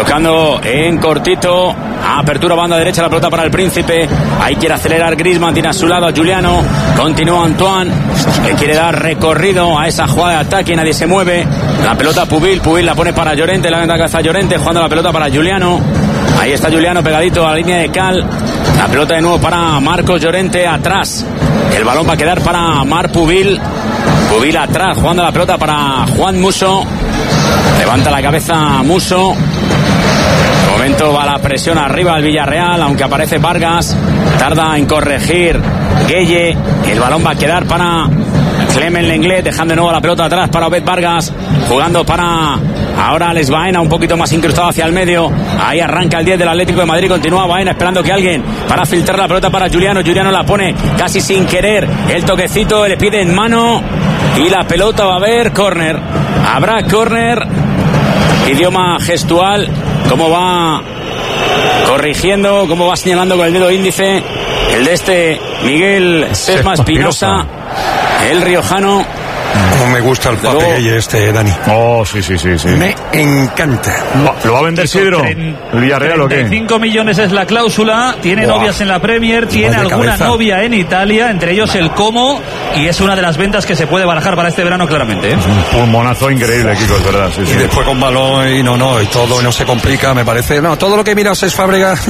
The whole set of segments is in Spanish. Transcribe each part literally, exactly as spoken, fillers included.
buscando en cortito. Apertura banda derecha, la pelota para el Príncipe. Ahí quiere acelerar Griezmann, tiene a su lado a Giuliano. Continúa Antoine, que quiere dar recorrido a esa jugada de ataque. Nadie se mueve. La pelota Pubil, Pubil la pone para Llorente, la venta cabeza Llorente, jugando la pelota para Giuliano. Ahí está Giuliano pegadito a la línea de cal. La pelota de nuevo para Marcos Llorente atrás. El balón va a quedar para Marc Pubil. Pubil atrás, jugando la pelota para Juan Musso. Levanta la cabeza Musso. De momento va la presión arriba al Villarreal, aunque aparece Vargas. Tarda en corregir Gueye. El balón va a quedar para Clement Lenglet, dejando de nuevo la pelota atrás para Obed Vargas. Jugando para ahora Alex Baena, un poquito más incrustado hacia el medio. Ahí arranca el diez del Atlético de Madrid. Continúa Baena esperando que alguien para filtrar la pelota para Giuliano. Giuliano la pone casi sin querer. El toquecito le pide en mano. Y la pelota va a haber córner. Habrá córner. Idioma gestual. Cómo va corrigiendo, cómo va señalando con el dedo índice el de este Miguel Sesma Espinosa, el riojano. Como me gusta el papel este, Dani. Oh, sí, sí, sí, sí. Me encanta. ¿Lo va a vender Sidro? ¿El Villarreal o qué? treinta y cinco millones es la cláusula. Tiene wow. novias en la Premier, tiene alguna cabeza. novia en Italia, entre ellos el Como, y es una de las ventas que se puede barajar para este verano claramente, ¿eh? Es un pulmonazo increíble, Kiko, es verdad. Sí, y sí. después con balón y no, no, y todo no se complica, me parece. No, todo lo que miras es Fábregas.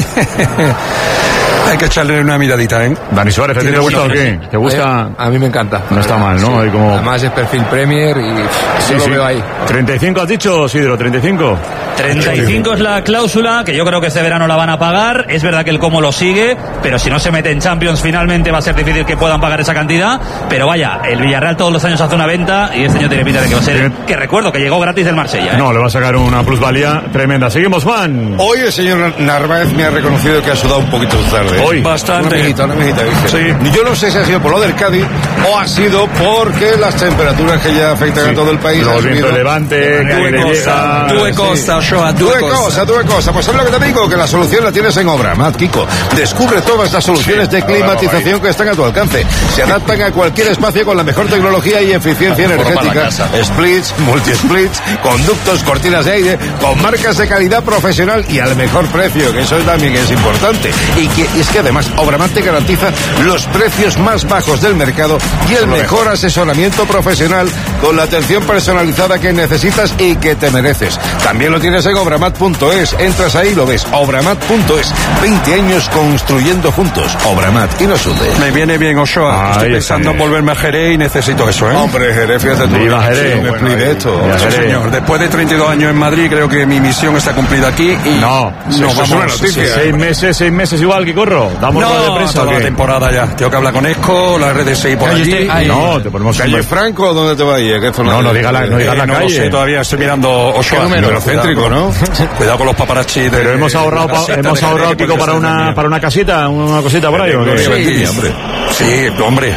Hay que echarle una miradita, ¿eh? Dani Suárez, ¿te, ¿te gusta o qué? ¿Te gusta? Eh, a mí me encanta. No está mal, ¿no? Sí. Hay como... Además es perfil Premier y sí, yo lo sí. veo ahí. ¿treinta y cinco has dicho, Sidro? ¿treinta y cinco? treinta y cinco es la cláusula, que yo creo que este verano la van a pagar. Es verdad que el Como lo sigue, pero si no se mete en Champions finalmente va a ser difícil que puedan pagar esa cantidad. Pero vaya, el Villarreal todos los años hace una venta y este año tiene pinta de que va a ser... ¿Qué? Que recuerdo que llegó gratis del Marsella, ¿eh? No, le va a sacar una plusvalía tremenda. Seguimos, Juan. Hoy el señor Narváez me ha reconocido que ha sudado un poquito tarde. Hoy. Bastante. Una mejita, una mejita, dice. Sí. Yo no sé si ha sido por lo del Cádiz o ha sido porque las temperaturas que ya afectan sí. a todo el país. Los vientos de levante, que le llega... Tuve cosa, Shoa, tuve cosa, tuve cosa. Pues es lo que te digo, que la solución la tienes en Obramat, Kiko. Descubre todas las soluciones sí. de climatización que están a tu alcance. Se adaptan a cualquier espacio con la mejor tecnología y eficiencia energética. Splits, multi-splits, conductos, cortinas de aire, con marcas de calidad profesional y al mejor precio, que eso también es importante. Y, que, y es que además Obramat te garantiza los precios más bajos del mercado y el mejor asesoramiento profesional con la atención personalizada que necesitas y que te mereces. También lo tienes en obramat punto es. Entras ahí y lo ves. obramat punto es. veinte años construyendo juntos. Obramat y no sude. Me viene bien, Ochoa. Estoy pensando en volverme a Jerez y necesito eso, ¿eh? Hombre, Jerez, fíjate tú. Viva Jerez. Me bueno, esto. Sí, señor. Después de treinta y dos años en Madrid, creo que mi misión está cumplida aquí y... No, no vamos, es una noticia. Sí, seis meses, seis meses igual que corro. Damos no, de prensa. toda la temporada ya. Tengo que hablar con Esco, la R D S I por allí. Este, ahí, no, te ponemos ¿Calle Franco o dónde te va a ir? No, no digas la, no digas eh, la no calle. Lo sé, todavía estoy mirando Ochoa. Número céntrico, ¿no? Cuidado con los paparazzi. De, Pero hemos ahorrado, pa, hemos ahorrado Kiko para una, para una casita, una cosita por ahí. ¿O qué? Sí, sí, hombre. Sí, hombre.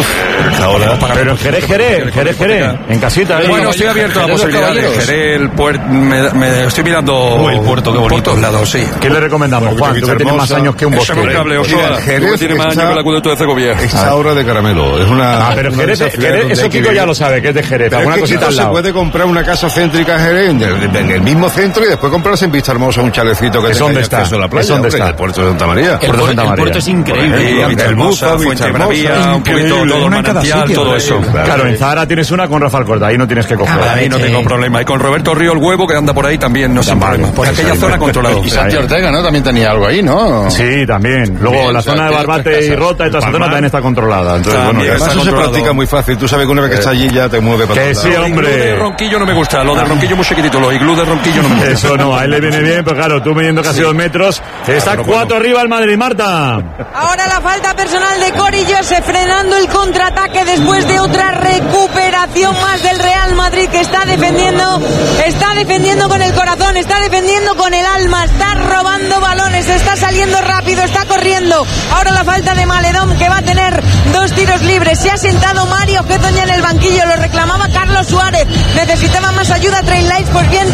Uf, ahora. Pero en Jerez, Jerez, Jerez, Jerez, en casita. Bueno, estoy abierto a la posibilidad de Jerez, el puerto. Me, me estoy mirando oh, el puerto, qué bonito. Por todos lados, sí. ¿Qué le recomendamos, Juan? Tú que tienes más años que un bosque. Jerez tiene más años que el acuedoto de Segovia. Esa obra de caramelo. Es una. Ah, pero Jerez, eso Kiko ya lo sabe, que es de Jerez. Alguna cosita al lado. Se puede comprar una casa céntrica en Jerez, en el mismo centro, y después comprarse en Vista Hermosa un chalecito que tenga acceso a la playa. ¿Dónde está? El puerto de Santa María. El, puerto, el puerto es increíble. Vista Hermosa, Fuente Bravía, un poquito todo el manantial, todo eso. Claro, en Zahara tienes una con Rafael Corta, ahí no tienes que coger. Ahí no tengo problema. Y con Roberto Río el Huevo, que anda por ahí, también no sin problema. Por aquella zona controlado. Y Santi Ortega, ¿no? También tenía algo ahí, ¿no? Sí, también. Luego la zona de Barbate y Rota y toda esa zona también está controlada. Entonces, bueno, eso se practica muy fácil. Tú sabes que una vez que está allí ya te mueve para que sí, hombre. Lo de Ronquillo no me gusta. Lo de Ronquillo muy chiquitito. Los iglús de Ronquillo no me gusta. Eso no, a él le viene bien, pero claro, tú midiendo casi dos metros. Está cuatro arriba el Madrid, Marta. Ahora la falta personal de Cory Joseph frenando el contraataque después de otra recuperación más del Real Madrid, que está defendiendo, está defendiendo con el corazón, está defendiendo con el alma, está robando balones, está saliendo rápido, está corriendo. Ahora la falta de Maledón, que va a tener dos tiros libres. Se ha sentado Mario Getoña en el banquillo, lo reclamaba Carlos Suárez, necesitaba más ayuda Trey Lights, pues bien, diez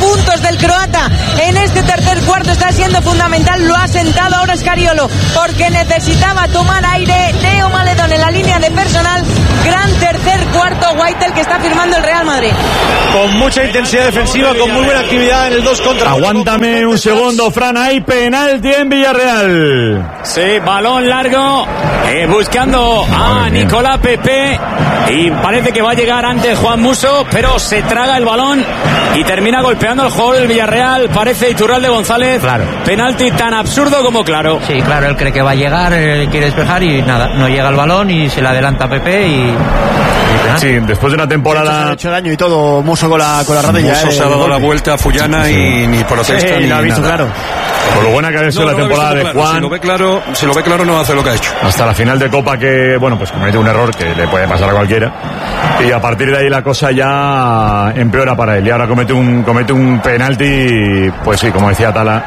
puntos del croata en este tercer cuarto está siendo fundamental. Lo ha sentado ahora Scariolo porque necesitaba tomar aire. Leo Maledón en la línea de personal. Gran tercer cuarto, Whitel, que está firmando el Real Madrid. Con mucha intensidad defensiva, con muy buena actividad en el dos contra uno. Aguántame un segundo, Fran. Hay penalti en Villarreal. Sí, balón largo, eh, buscando a Nicolás Pepe. Y parece que va a llegar antes Juan Musso, pero se traga el balón y termina golpeando al jugador del Villarreal. Parece Iturralde González. Claro. Penalti tan absurdo como claro. Sí, claro, él cree que va a llegar, él quiere despejar y nada, no llega el balón y se le adelanta a Pepe y... Sí, después de una temporada... Se ha hecho daño y todo, Musso con la, con la rodilla. Musso eh, se ha dado la vuelta a Fullana sí. y ni protesta sí, ni lo ha visto nada. claro. Por lo buena que ha sido no, la no temporada de claro. Juan. Si lo ve claro, si lo ve claro no hace lo que ha hecho. Hasta la final de Copa que, bueno, pues comete un error que le puede pasar a cualquiera. Y a partir de ahí la cosa ya empeora para él. Y ahora comete un, comete un penalti, pues sí, como decía Tala,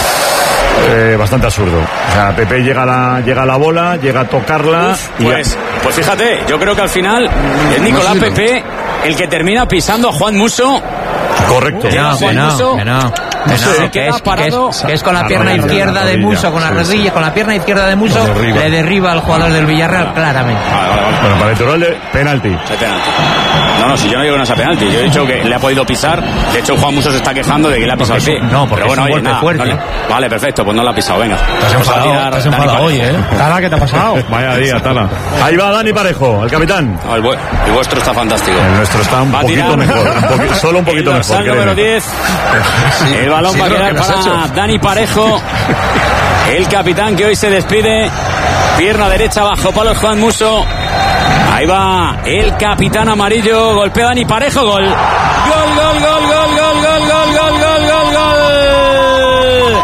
eh, bastante absurdo. O sea, Pepe llega a la, llega a la bola, llega a tocarla. Uf, y pues, pues fíjate, yo creo que al final es Nicolás Pepe el que termina pisando a Juan Musso. Correcto. Que no, que no, que no. Que, Sí, no, se que, queda es, que, parado. es, que es con la Ah, pierna rodilla, izquierda rodilla, de Musso, con la sí, rodilla, sí. con la pierna izquierda de Musso, Lo derriba. le derriba al jugador del Villarreal claramente. Vale, vale, vale. Bueno, para Iturralde, penalti. Ese penalti. No, no, si yo no digo nada penalti, yo he dicho que le ha podido pisar. De hecho, Juan Musso se está quejando de que le ha pisado el pie. No, porque pero bueno, es un oye, golpe nada, fuerte. no le- vale, perfecto, pues no la ha pisado, venga. Estás Pues va a enfadado, tirar estás Dani enfadado hoy, Parejo. ¿eh? Tala, ¿qué te ha pasado? Vaya día, Tala. Ahí va Dani Parejo, el capitán. No, el, bu- el vuestro está fantástico. El nuestro está un Va a poquito tirar. mejor. Un poqui- solo un poquito El mejor. dorsal número créeme. diez. El balón Sí, va a lo quedar que le has para hecho. Dani Parejo. El capitán que hoy se despide. Pierna derecha bajo palos Juan Musso. Ahí va el capitán amarillo. Golpea Dani Parejo. Gol. Gol, gol, gol, gol, gol, gol, gol, gol, gol, gol, gol.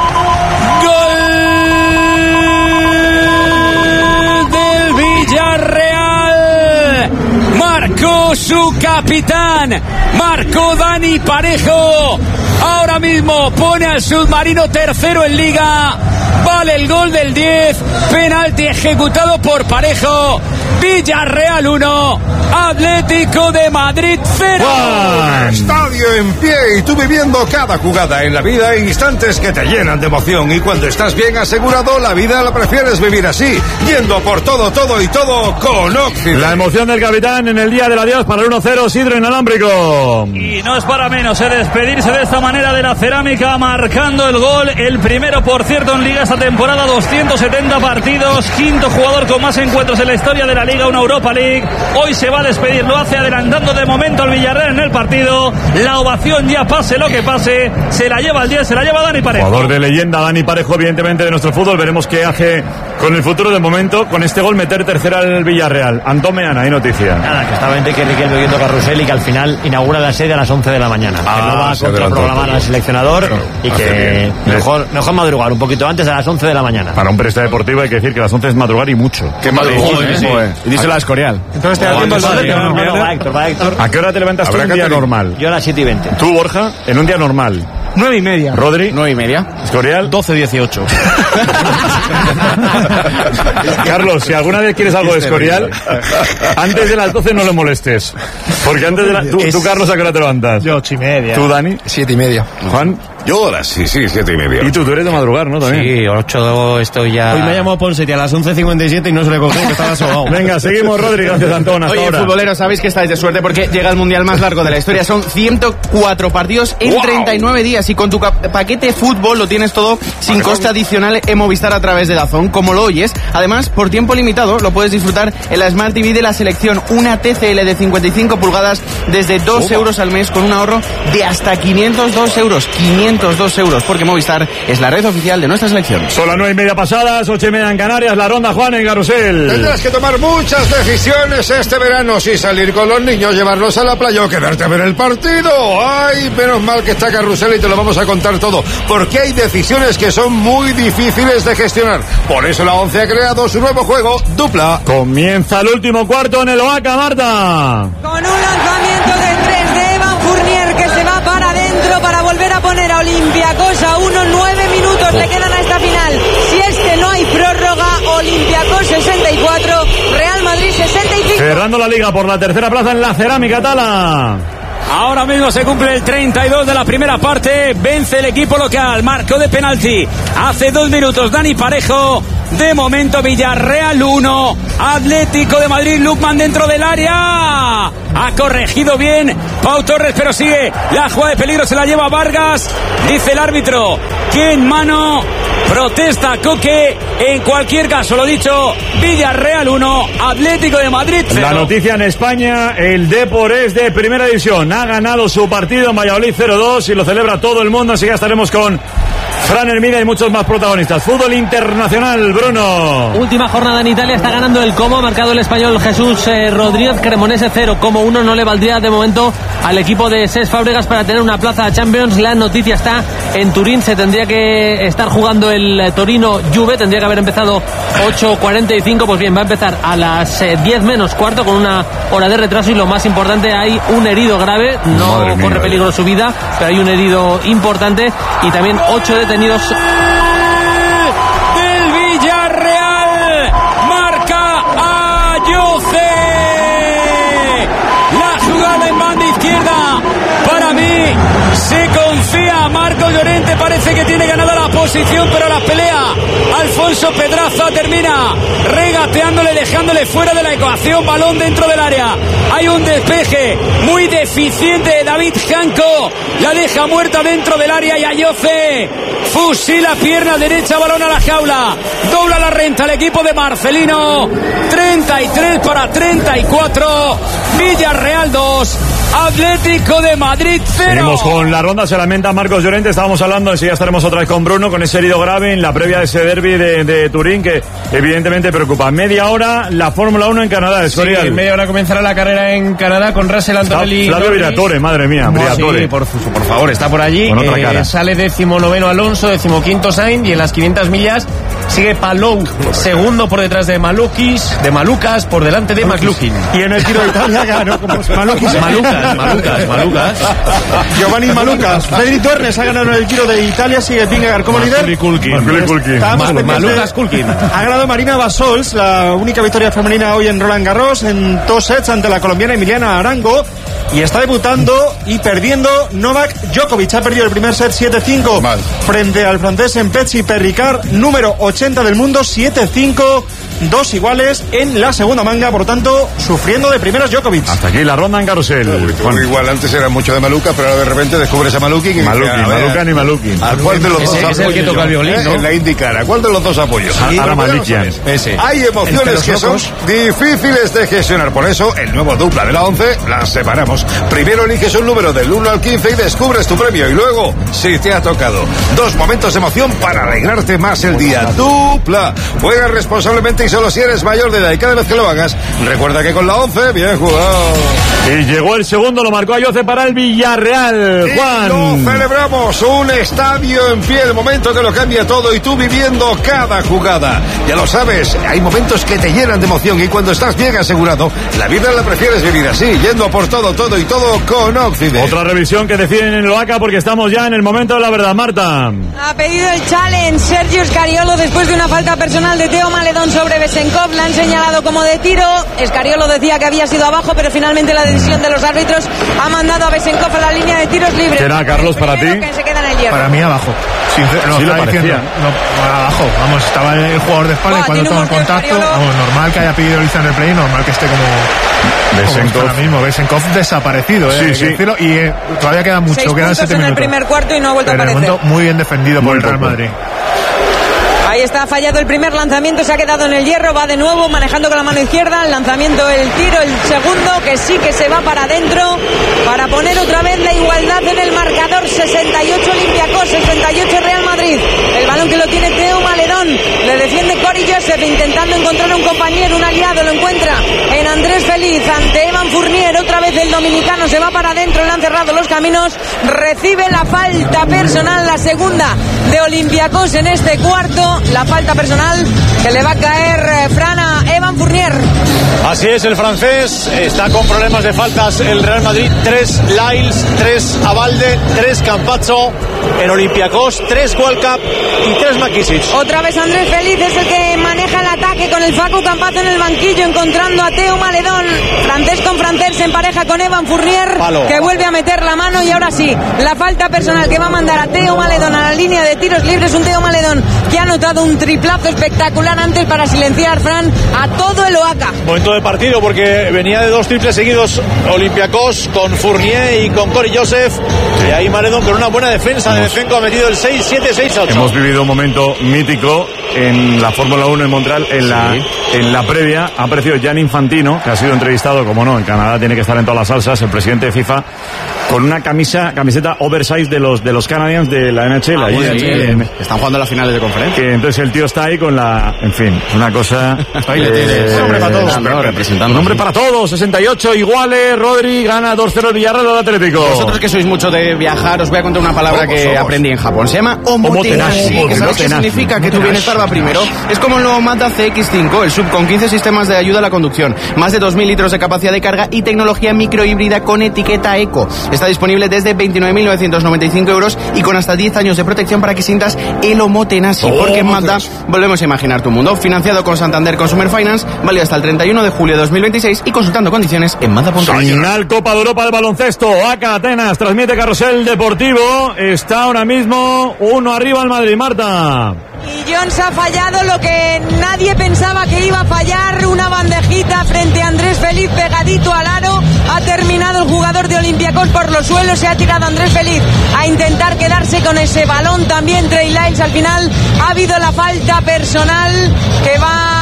Gol del Villarreal. Marcó su capitán. Marcó Dani Parejo. Ahora mismo pone al submarino tercero en liga. Vale el gol del diez. Penalti ejecutado por Parejo. Villarreal uno. Atlético de Madrid cero. Estadio en pie y tú viviendo cada jugada en la vida, instantes que te llenan de emoción. Y cuando estás bien asegurado, la vida la prefieres vivir así, yendo por todo, todo y todo con Occident. La emoción del capitán en el día del adiós para el uno cero, Sidro inalámbrico. Y no es para menos, eh, despedirse de esta manera de la Cerámica, marcando el gol, el primero por cierto en Liga esta temporada, doscientos setenta partidos, quinto jugador con más encuentros en la historia de la Liga, una Europa League. Hoy se va a despedir, lo hace adelantando de momento al Villarreal en el partido. La ovación ya pase lo que pase, se la lleva el diez, se la lleva Dani Parejo. Jugador de leyenda, Dani Parejo, evidentemente de nuestro fútbol. Veremos qué hace con el futuro. De momento, con este gol, meter tercera al Villarreal. Antón Meana, hay noticia. Nada, que estaba Enrique Riquelme viendo Carrusel y que al final inaugura la sede a las once de la mañana. Ah, que no va a se contraprogramar adelantó. al seleccionador y que mejor, mejor madrugar un poquito antes, a las once de la mañana. Para un periodista deportivo hay que decir que a las once es madrugar y mucho. Qué madrugón, Sí, sí. eh. Y díselo a Escorial. Entonces te da tiempo el No, doble. no, no, no, va Héctor, va Héctor. ¿A qué hora te levantas tú Habrá un que día tener- normal? Yo a las siete y veinte. Tú, Borja, en un día normal. Nueve y media. Rodri, Nueve y media. Escorial. doce dieciocho. Carlos, si alguna vez quieres algo de Escorial, antes de las doce no lo molestes. Porque antes de la... Tú, tú, Carlos, ¿a qué hora te levantas? Yo, ocho y media. Tú, Dani. Siete y media. Juan. Yo ahora sí, sí, siete y media. Y tú, tú eres de madrugar, ¿no? También. Sí, ocho estoy ya... Hoy me ha llamado Ponseti a las once cincuenta y siete y no se le cogió, que estaba sobado. Venga, seguimos, Rodri. Gracias, Antón. Hasta Oye, ahora. futboleros, sabéis que estáis de suerte porque llega el mundial más largo de la historia. Son ciento cuatro partidos en ¡Wow! treinta y nueve días. Y con tu cap- paquete fútbol lo tienes todo sin coste adicional en Movistar a través de DAZN, como lo oyes. Además, por tiempo limitado lo puedes disfrutar en la Smart T V de la selección. Una T C L de cincuenta y cinco pulgadas desde dos euros al mes con un ahorro de hasta quinientos dos euros. quinientos dos euros, porque Movistar es la red oficial de nuestra selección. Son las nueve y media pasadas, ocho y media en Canarias. La ronda, Juan, en Carrusel. Tendrás que tomar muchas decisiones este verano, si salir con los niños, llevarlos a la playa o quedarte a ver el partido. Ay, menos mal que está Carrusel y te lo vamos a contar todo, porque hay decisiones que son muy difíciles de gestionar. Por eso la ONCE ha creado su nuevo juego, Dupla. Comienza el último cuarto en el Oaca, Marta. Con un lanzamiento de tres de Evan Fournier que se va para adentro para volver a poner a Olympiacos a uno. Nueve minutos le quedan a esta final. Si es que no hay prórroga, Olympiacos sesenta y cuatro, Real Madrid sesenta y cinco. Cerrando la liga por la tercera plaza en la Cerámica, Tala. Ahora mismo se cumple el treinta y dos de la primera parte. Vence el equipo local. Marcó de penalti hace dos minutos Dani Parejo. De momento Villarreal uno, Atlético de Madrid. Lukman dentro del área. Ha corregido bien Pau Torres, pero sigue la jugada de peligro. Se la lleva Vargas. Dice el árbitro que en mano. Protesta Coque. En cualquier caso, lo dicho, Villarreal uno, Atlético de Madrid cero. La noticia en España, el Depor es de primera división. Ha ganado su partido en Valladolid cero dos y lo celebra todo el mundo. Así que estaremos con Fran Hermida y muchos más protagonistas. Fútbol internacional, Bruno. Última jornada en Italia, está ganando el Como, ha marcado el español Jesús eh, Rodríguez. Cremonese cero, como uno no le valdría de momento al equipo de Cesc Fábregas para tener una plaza a Champions. La noticia está en Turín, se tendría que estar jugando el eh, Torino Juve, tendría que haber empezado ocho cuarenta y cinco, pues bien, va a empezar a las eh, diez menos cuarto con una hora de retraso y lo más importante, hay un herido grave, no Madre corre mía, peligro su vida, pero hay un herido importante y también ocho detenidos. Del Villarreal marca Ayoce. La jugada en banda izquierda para mí se confía a Marcos Llorente, parece que tiene ganada la posición, pero la pelea Alfonso Pedraza termina regateándole, dejándole fuera de la ecuación, balón dentro del área. Hay un despeje muy deficiente de David Janco, la deja muerta dentro del área y Ayoce fusila pierna derecha, balón a la jaula, dobla la renta el equipo de Marcelino. Treinta y tres para treinta y cuatro, Villarreal dos, Atlético de Madrid cero. Seguimos con la ronda, se lamenta Marcos Llorente. Estábamos hablando, enseguida estaremos otra vez con Bruno, con ese herido grave en la previa de ese derbi de, de Turín, que evidentemente preocupa. Media hora la Fórmula uno en Canadá, Escorial. Sí, en media hora comenzará la carrera en Canadá con Russell, Antonelli. Flavio Briatore, madre mía, Briatore. Sí, por, por favor, está por allí. Con otra cara. Eh, sale decimonoveno Alonso, decimoquinto Sainz, y en las quinientas millas sigue Palou, segundo por detrás de Malukis, de Malucas, por delante de McLukin. Y en el Giro de Italia ganó como Malukis, Malucas, Malucas, Malucas. Giovanni Malucas. Fredrik Torres ha ganado en el Giro de Italia, sigue Vingegaard como líder. Kulkin. Mal, Malucas Kulkin. Ha ganado Marina Basols, la única victoria femenina hoy en Roland Garros, en dos sets ante la colombiana Emiliana Arango. Y está debutando y perdiendo Novak Djokovic. Ha perdido el primer set siete cinco frente al francés Mpetsi Perricard, número ochenta del mundo, siete cinco. Dos iguales en la segunda manga, por tanto, sufriendo de primeras Djokovic. Hasta aquí la ronda en carrusel. No, bueno, igual antes era mucho de Maluca, pero ahora de repente descubres a Malukin. Malukin, Malucan y Malukin. ¿A cuál de los ese, dos es el que toca el violín, ¿no? En la IndyCar, ¿a cuál de los dos apoyos? Ahora Malikian. Ese. Hay emociones que son difíciles de gestionar, por eso el nuevo dupla de la once las separamos. Primero eliges un número del uno al quince y descubres tu premio, y luego, si te ha tocado, dos momentos de emoción para alegrarte más el día. Dupla. Juega responsablemente y solo si eres mayor de edad, y cada vez que lo hagas, recuerda que con la once, bien jugado. Y llegó el segundo, lo marcó Ayoce para el Villarreal. Juan. Y lo celebramos, un estadio en pie, el momento que lo cambia todo y tú viviendo cada jugada. Ya lo sabes, hay momentos que te llenan de emoción y cuando estás bien asegurado, la vida la prefieres vivir así, yendo a por todo, todo y todo con Occident. Otra revisión que deciden en el Oaca porque estamos ya en el momento de la verdad, Marta. Ha pedido el challenge Sergio Scariolo después de una falta personal de Teo Maledón sobre Besenkov. La han señalado como de tiro. Scariolo decía que había sido abajo, pero finalmente la decisión de los árbitros ha mandado a Besenkov a la línea de tiros libres. ¿Qué era, Carlos, para ti? Que se queda en el hierro. Para mí abajo. Sincer- no, sí, lo diciendo, parecía. no, abajo. Vamos, estaba el jugador de espalda. Buah, y cuando tiene toma un el contacto, Scariolo. vamos, normal que haya pedido el en replay, normal que esté como Besenkov ahora mismo. Besenkov desaparecido, eh, Sí, hay sí. que decirlo, y eh, todavía queda mucho, Seis quedan puntos siete en el minutos. primer cuarto y no ha vuelto Pero a de aparecer. momento muy bien defendido por Muy el Real poco. Madrid. Ahí está, ha fallado el primer lanzamiento, se ha quedado en el hierro, va de nuevo manejando con la mano izquierda, el lanzamiento, el tiro, el segundo, que sí que se va para adentro, para poner otra vez la igualdad en el marcador. Sesenta y ocho Olympiacos, sesenta y ocho Real Madrid. El balón que lo tiene Teo Maledón, le defiende Cory Joseph intentando encontrar un compañero, un aliado, lo encuentra en Andrés Feliz ante Evan Fournier. Otra vez el dominicano se va para adentro, le han cerrado los caminos, recibe la falta personal, la segunda de Olympiacos en este cuarto. La falta personal que le va a caer eh, Fran a Evan Fournier. Fournier. Así es, el francés está con problemas de faltas. El Real Madrid, tres Lyles, tres Abalde, tres Campazzo. En Olympiacos, tres World Cup y tres Makisic. Otra vez Andrés Feliz es el que maneja el ataque con el Facu Campazzo en el banquillo, encontrando a Teo Maledón. Francés con francés se empareja con Evan Fournier, Palo. que vuelve a meter la mano. Y ahora sí, la falta personal que va a mandar a Teo Maledón a la línea de tiros libres. Un Teo Maledón que ha anotado un triplazo espectacular antes para silenciar, Fran, a todo el Oaca. Momento de partido porque venía de dos triples seguidos Olympiacos con Fournier y con Cory Joseph. Y ahí Maledón con una buena defensa de Defenco ha metido el seis siete seis ocho. Hemos vivido un momento mítico en la Fórmula uno en Montreal, en la, sí. en la previa. Ha aparecido Gianni Infantino, que ha sido entrevistado, como no, en Canadá tiene que estar en todas las salsas, el presidente de FIFA, con una camisa, camiseta oversize de los de los Canadiens de la N H L. Ah, ahí, sí, en, sí. En, están jugando las finales de conferencia. Que entonces el tío está ahí con la, en fin, una cosa. Ahí le tienes. Un hombre para todos. No, representando. Un hombre para todos. sesenta y ocho iguales. Rodri gana dos cero el Villarreal del Atlético. Vosotros que sois mucho de viajar, os voy a contar una palabra somos, que somos. aprendí en Japón. Se llama omotenashi. ¿Qué sabéis qué significa? Que tu bienestar va primero. Es como el nuevo Mazda C X cinco, el sub con quince sistemas de ayuda a la conducción, más de dos mil litros de capacidad de carga y tecnología microhíbrida con etiqueta eco. Está disponible desde veintinueve mil novecientos noventa y cinco euros y con hasta diez años de protección para que sientas el omotenashi. Oh, porque en Mazda volvemos a imaginar tu mundo. Financiado con Santander Consumer Finance, válido hasta el treinta y uno de julio de dos mil veintiséis y consultando condiciones en Mazda punto com. Final Copa de Europa de baloncesto. Acá Atenas transmite Carrusel Deportivo. Está ahora mismo uno arriba al Madrid. Marta. Y Jones ha fallado lo que nadie pensaba que iba a fallar, una bandejita frente a Andrés Feliz pegadito al aro. Ha terminado el jugador de Olympiacos por los suelos, se ha tirado Andrés Feliz a intentar quedarse con ese balón. También Trey Lyles. Al final ha habido la falta personal que va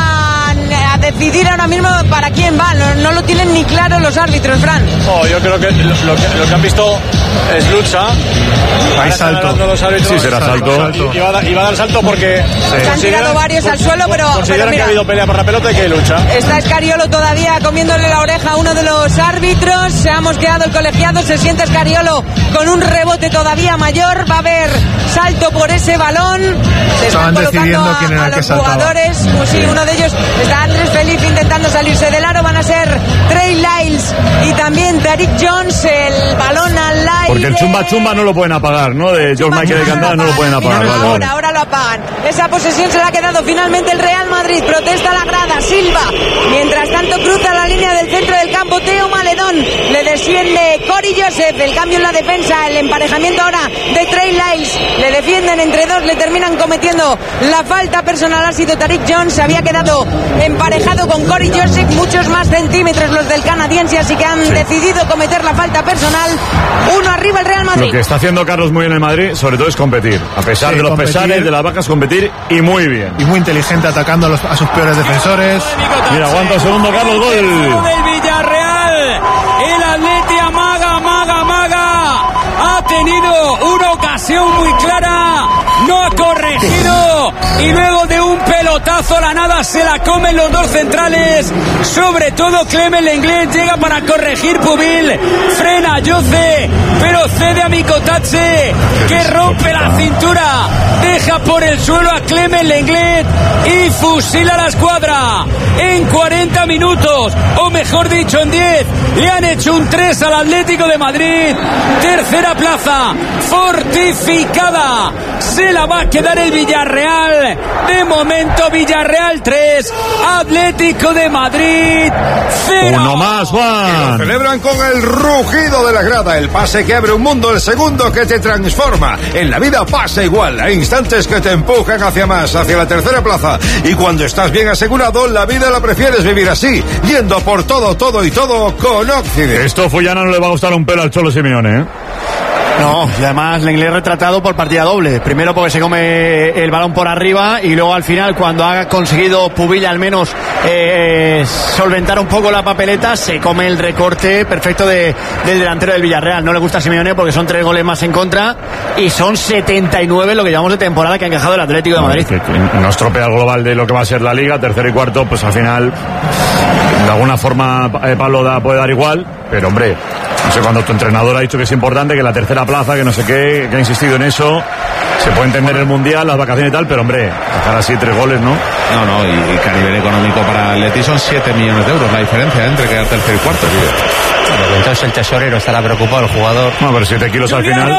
a decidir ahora mismo para quién va. No, no lo tienen ni claro los árbitros, Fran. Oh, yo creo que lo, lo que lo que han visto es lucha. Hay salto. Sí, será salto. Y, y, va a, y va a dar salto porque se han tirado varios al suelo, pero consideran pero mira, que ha habido pelea por la pelota y que hay lucha. Está Escariolo todavía comiéndole la oreja a uno de los árbitros. Se ha mosqueado el colegiado, se siente Escariolo con un rebote todavía mayor. Va a haber salto por ese balón. Se están colocando a, quién era a los jugadores. Pues sí, uno de ellos está Andrés Feliz intentando salirse del aro. Van a ser Trey Lyles y también Tariq Jones. El balón al aire. Porque el chumba chumba no lo pueden apagar, ¿no? De George Michael de Candela no lo pueden apagar. Ahora, vale, vale. ahora lo apagan. Esa posesión se la ha quedado finalmente el Real Madrid. Protesta la grada. Silva. Mientras tanto cruza la línea del centro del campo. Teo Maledón. Le desciende Cory Joseph. El cambio en la defensa. El emparejamiento ahora de Trey Lyles. Le defienden entre dos. Le terminan cometiendo la falta personal. Ha sido Tariq Jones. Se había quedado emparejado con Cory Joseph. Muchos más centímetros los del canadiense. Así que han sí. decidido cometer la falta personal. Uno arriba el Real Madrid. Lo que está haciendo Carlos muy bien en el Madrid, sobre todo, es competir. A pesar sí, de los competir. pesares, de las bajas, competir y muy bien. Y muy inteligente atacando a, los, a sus peores defensores. Mira, aguanta un segundo, Carlos, gol. Del Villarreal. El Atleti amaga, amaga, amaga. Ha tenido una ocasión muy clara. No ha corregido. Y luego de un pelotazo a la nada se la comen los dos centrales. Sobre todo Clement Lenglet llega para corregir Pubil. Frena a Jose, pero cede a Mikotatse, que rompe la cintura. Deja por el suelo a Clement Lenglet y fusila la escuadra. En cuarenta minutos, o mejor dicho en diez, le han hecho un tres al Atlético de Madrid. Tercera plaza fortificada. Se la va a quedar el Villarreal. De momento Villarreal tres, Atlético de Madrid cero. Uno más, Juan. Lo celebran con el rugido de la grada, el pase que abre un mundo, el segundo que te transforma. En la vida pasa igual, hay instantes que te empujan hacia más, hacia la tercera plaza. Y cuando estás bien asegurado, la vida la prefieres vivir así, yendo por todo, todo y todo con Occident. Esto Fullana no le va a gustar un pelo al Cholo Simeone, ¿eh? No, y además Lenglet retratado por partida doble. Primero porque se come el balón por arriba y luego al final, cuando ha conseguido Pubil al menos eh, solventar un poco la papeleta, se come el recorte perfecto de, del delantero del Villarreal. No le gusta a Simeone porque son tres goles más en contra y son setenta y nueve lo que llevamos de temporada que ha encajado el Atlético de Madrid. Que, que no estropea el global de lo que va a ser la Liga, tercero y cuarto, pues al final de alguna forma eh, Pablo da, puede dar igual. pero hombre, no sé, cuando tu entrenador ha dicho que es importante, que la tercera plaza, que no sé qué, que ha insistido en eso, se puede entender el Mundial, las vacaciones y tal, pero hombre, dejar así tres goles, ¿no? No, no, y, y que a nivel económico para el Atleti son siete millones de euros la diferencia entre quedar tercero y cuarto, tío. Bueno, entonces el tesorero estará preocado, el jugador. No, pero siete kilos al final.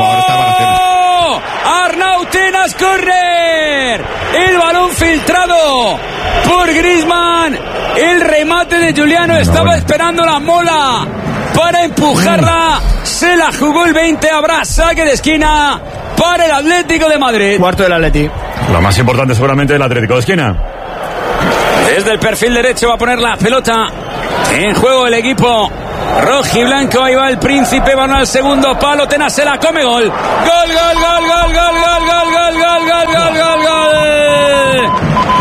Arnautenas corner. El balón filtrado por Griezmann. El remate de Juliano estaba esperando la mola para empujarla. Se la jugó el veinte. Habrá saque de esquina para el Atlético de Madrid. Cuarto del Atleti. Lo más importante seguramente el Atlético de esquina. Desde el perfil derecho va a poner la pelota en juego el equipo rojiblanco. Ahí va el Príncipe, van al segundo palo. Tenas se la come, gol. Gol, gol, gol, gol, gol, gol, gol, gol, gol, gol, gol, gol, gol.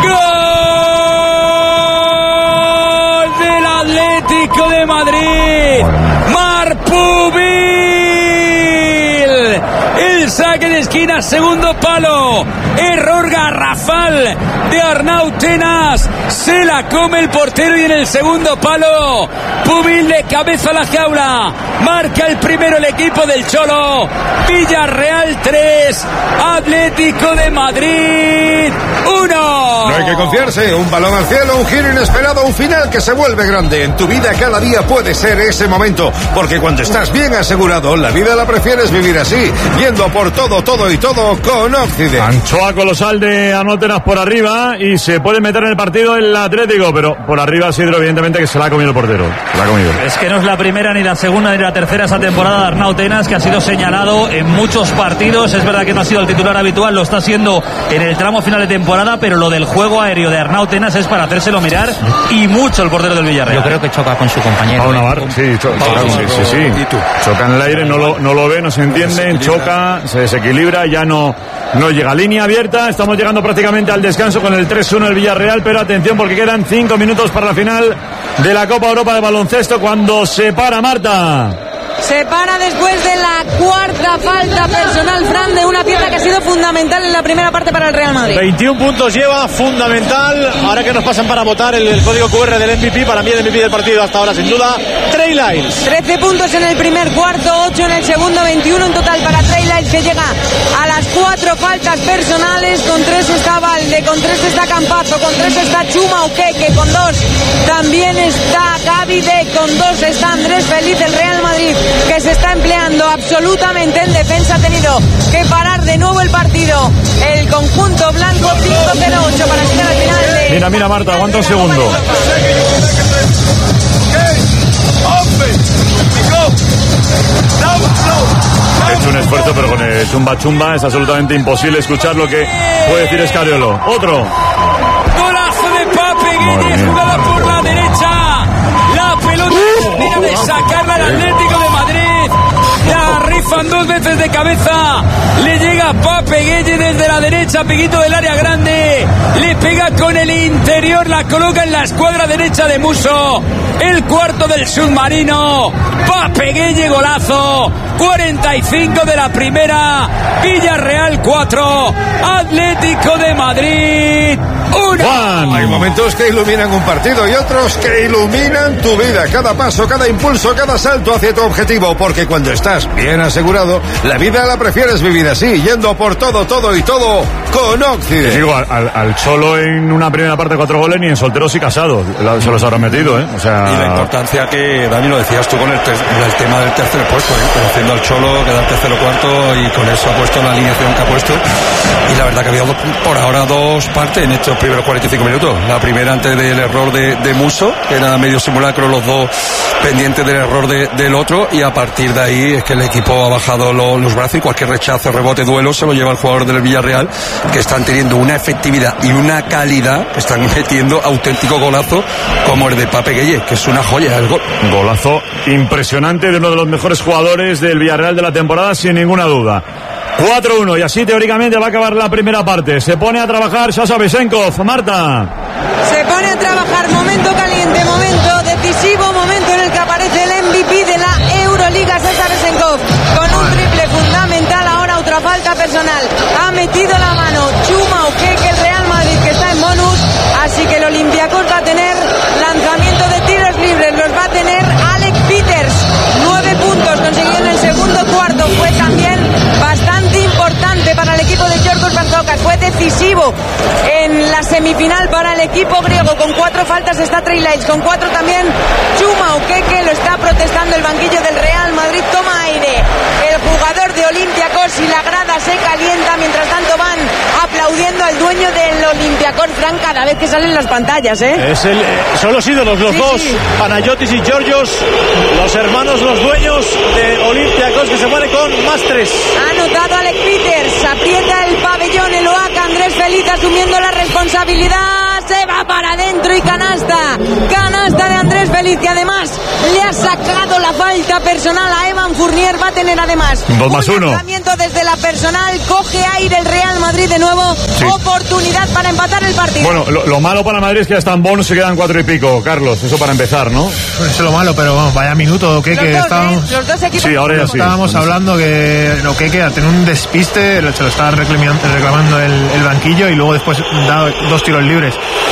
Gol del Atlético de Madrid. Marpubil. El saque de esquina, segundo palo. Error garrafal de Arnautenas. Se la come el portero y en el segundo palo Pubil de cabeza a la jaula. Marca el primero el equipo del Cholo. Villarreal tres, Atlético de Madrid uno. No hay que confiarse, un balón al cielo, un giro inesperado, un final que se vuelve grande. En tu vida cada día puede ser ese momento, porque cuando estás bien asegurado, la vida la prefieres vivir así, yendo por todo, todo y todo con Occident. Anchoa colosal de Arnautenas por arriba y se puede meter en el partido el Atlético, pero por arriba Sidro evidentemente que se la ha comido el portero. Se la ha comido. Es que no es la primera, ni la segunda, ni la tercera esa temporada de Arnautenas, que ha sido señalado en muchos partidos. Es verdad que no ha sido el titular habitual, lo está siendo en el tramo final de temporada, pero lo del juego aéreo de Arnautenas es para hacérselo mirar, y mucho el portero del Villarreal. Yo creo que choca con su compañero. Pau Navarro, sí, cho- choca, sí, sí, sí. Choca en el aire, no lo, no lo ve, no se entiende, choca, se desequilibra, ya no, no llega. Línea abierta, estamos llegando prácticamente al descanso con el tres uno el Villarreal, pero atención porque quedan cinco minutos para la final de la Copa Europa de baloncesto cuando se para Marta. Se para después de la cuarta falta personal, Fran, de una pieza que ha sido fundamental en la primera parte para el Real Madrid. veintiún puntos lleva, fundamental. Ahora que nos pasan para votar el, el código cu erre del M V P, para mí el M V P del partido hasta ahora, sin duda, Trey Lyles. trece puntos en el primer cuarto, ocho en el segundo, veintiuno en total para Trey Lyles, que llega a las cuatro faltas personales. Con tres está Valde, con tres está Campazzo, con tres está Chuma Uqueque, con dos también está Gavide, con dos está Andrés Feliz. El Real Madrid, que se está empleando absolutamente en defensa, ha tenido que parar de nuevo el partido. El conjunto blanco, cinco cero ocho para llegar al final de... Mira, mira Marta, aguanta un segundo. He hecho un esfuerzo, pero con el chumba chumba es absolutamente imposible escuchar lo que puede decir Escariolo. Otro. Golazo de Pape Gueye, jugada por la derecha. La pelota termina de sacarla al Atlético de Madrid. La rifan dos veces de cabeza. Le llega Pape Gueye desde la derecha, peguito del área grande. Le pega con el interior, la coloca en la escuadra derecha de Muso. El cuarto del submarino. Pape Gueye, golazo. cuarenta y cinco de la primera. Villarreal cuatro, Atlético de Madrid uno. Hay momentos que iluminan un partido y otros que iluminan tu vida. Cada paso, cada impulso, cada salto hacia tu objetivo. Porque cuando estás bien asegurado, la vida la prefieres vivir así, yendo por todo, todo y todo con Occident. Digo, al, al Cholo en una primera parte cuatro goles, ni en solteros y casados la- se los habrá metido, ¿eh? O sea... Y la importancia que, Dani, lo decías tú con el, ter- el tema del tercer puesto, ¿eh? Conociendo al Cholo, quedar tercero cuarto y con eso ha puesto la alineación que ha puesto. Y la verdad que había dos- por ahora dos partes en estos primeros cuarenta y cinco minutos. La primera antes del error de, de Muso, que era medio simulacro, los dos pendientes del error de- del otro, y a partir de ahí es que el equipo ha bajado lo- los brazos y cualquier rechazo, rebote, duelo se lo lleva el jugador del Villarreal, que están teniendo una efectividad y una calidad, que están metiendo auténtico golazo como el de Pape Gueye, que es una joya el gol. Golazo impresionante de uno de los mejores jugadores del Villarreal de la temporada, sin ninguna duda. cuatro uno, y así teóricamente va a acabar la primera parte. Se pone a trabajar Sasha Besenkov. Marta. Se pone a trabajar, momento caliente, momento decisivo, momento en el que aparece el M V P de la Euroliga, Sasha Besenkov, con un triple fundamental. Ahora otra falta personal, ha metido la mano Chuma Uqueque, el Real Madrid, que está en bonus, así que el Olympiacos va a tener lanzamiento de tiros libres, los va a tener Alec Peters. rocas. Fue decisivo en la semifinal para el equipo griego. Con cuatro faltas está Trey Lyles, con cuatro también Chuma Okeke. Lo está protestando el banquillo del Real Madrid. Toma aire el jugador de Olympiacos y la grada se calienta. Mientras tanto van aplaudiendo al dueño del Olympiacos, Fran, cada vez que salen las pantallas, ¿eh? Es el, son los ídolos, los sí, dos, sí. Panayotis y Georgios, los hermanos, los dueños de Olympiacos, que se muere con más tres. Ha anotado Alec Peters, aprieta el pabellón, el Oaxaca, Andrés Feliz asumiendo la responsabilidad, se va para adentro y canasta, canasta de Andrés Feliz, que además le ha sacado la falta personal a Evan Fournier. Va a tener además dos más un uno. lanzamiento desde la personal, coge aire el Real Madrid de nuevo, sí. Oportunidad para empatar el partido. Bueno, lo, lo malo para Madrid es que hasta en Bonn se quedan cuatro y pico, Carlos, eso para empezar, ¿no? Eso es lo malo, pero vamos, vaya minuto, ¿qué? Los Que dos, estábamos... ¿eh? Los dos equipos. Sí, ahora ya sí. Estábamos sí. hablando que lo que queda tener un despiste, se lo estaba reclamando, reclamando el, el banquillo y luego después da dos tiros libres.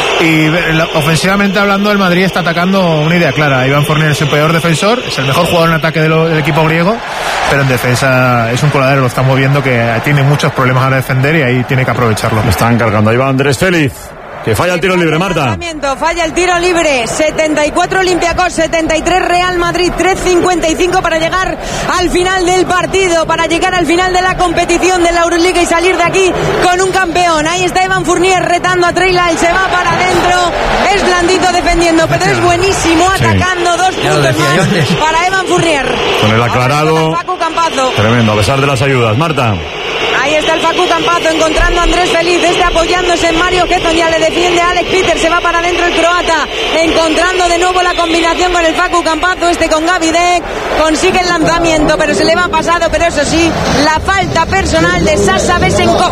Y ofensivamente hablando, el Madrid está atacando una idea clara. Iván Fournier es el peor defensor, es el mejor jugador en ataque de lo, del equipo griego, pero en defensa es un coladero, lo estamos viendo que tiene muchos problemas a defender y ahí tiene que aprovecharlo. Me están cargando, ahí va Andrés Feliz. Que falla el tiro libre, Marta. Falla el tiro libre. setenta y cuatro Olympiacos, setenta y tres Real Madrid. tres cincuenta y cinco para llegar al final del partido, para llegar al final de la competición de la Euroliga y salir de aquí con un campeón. Ahí está Evan Fournier retando a Trey Lyles. Se va para adentro. Es blandito defendiendo, pero es buenísimo atacando. Sí. Dos puntos más para Evan Fournier. Con el aclarado. El Facu Campazo. Tremendo, a pesar de las ayudas. Marta. Ahí está el Facu Campazo encontrando a Andrés Feliz, este apoyándose en Mario Getton, ya le defiende a Alec Peters, se va para adentro el croata, encontrando de nuevo la combinación con el Facu Campazo, este con Gaby Deck, consigue el lanzamiento, pero se le va pasado, pero eso sí, la falta personal de Sasha Besenkov.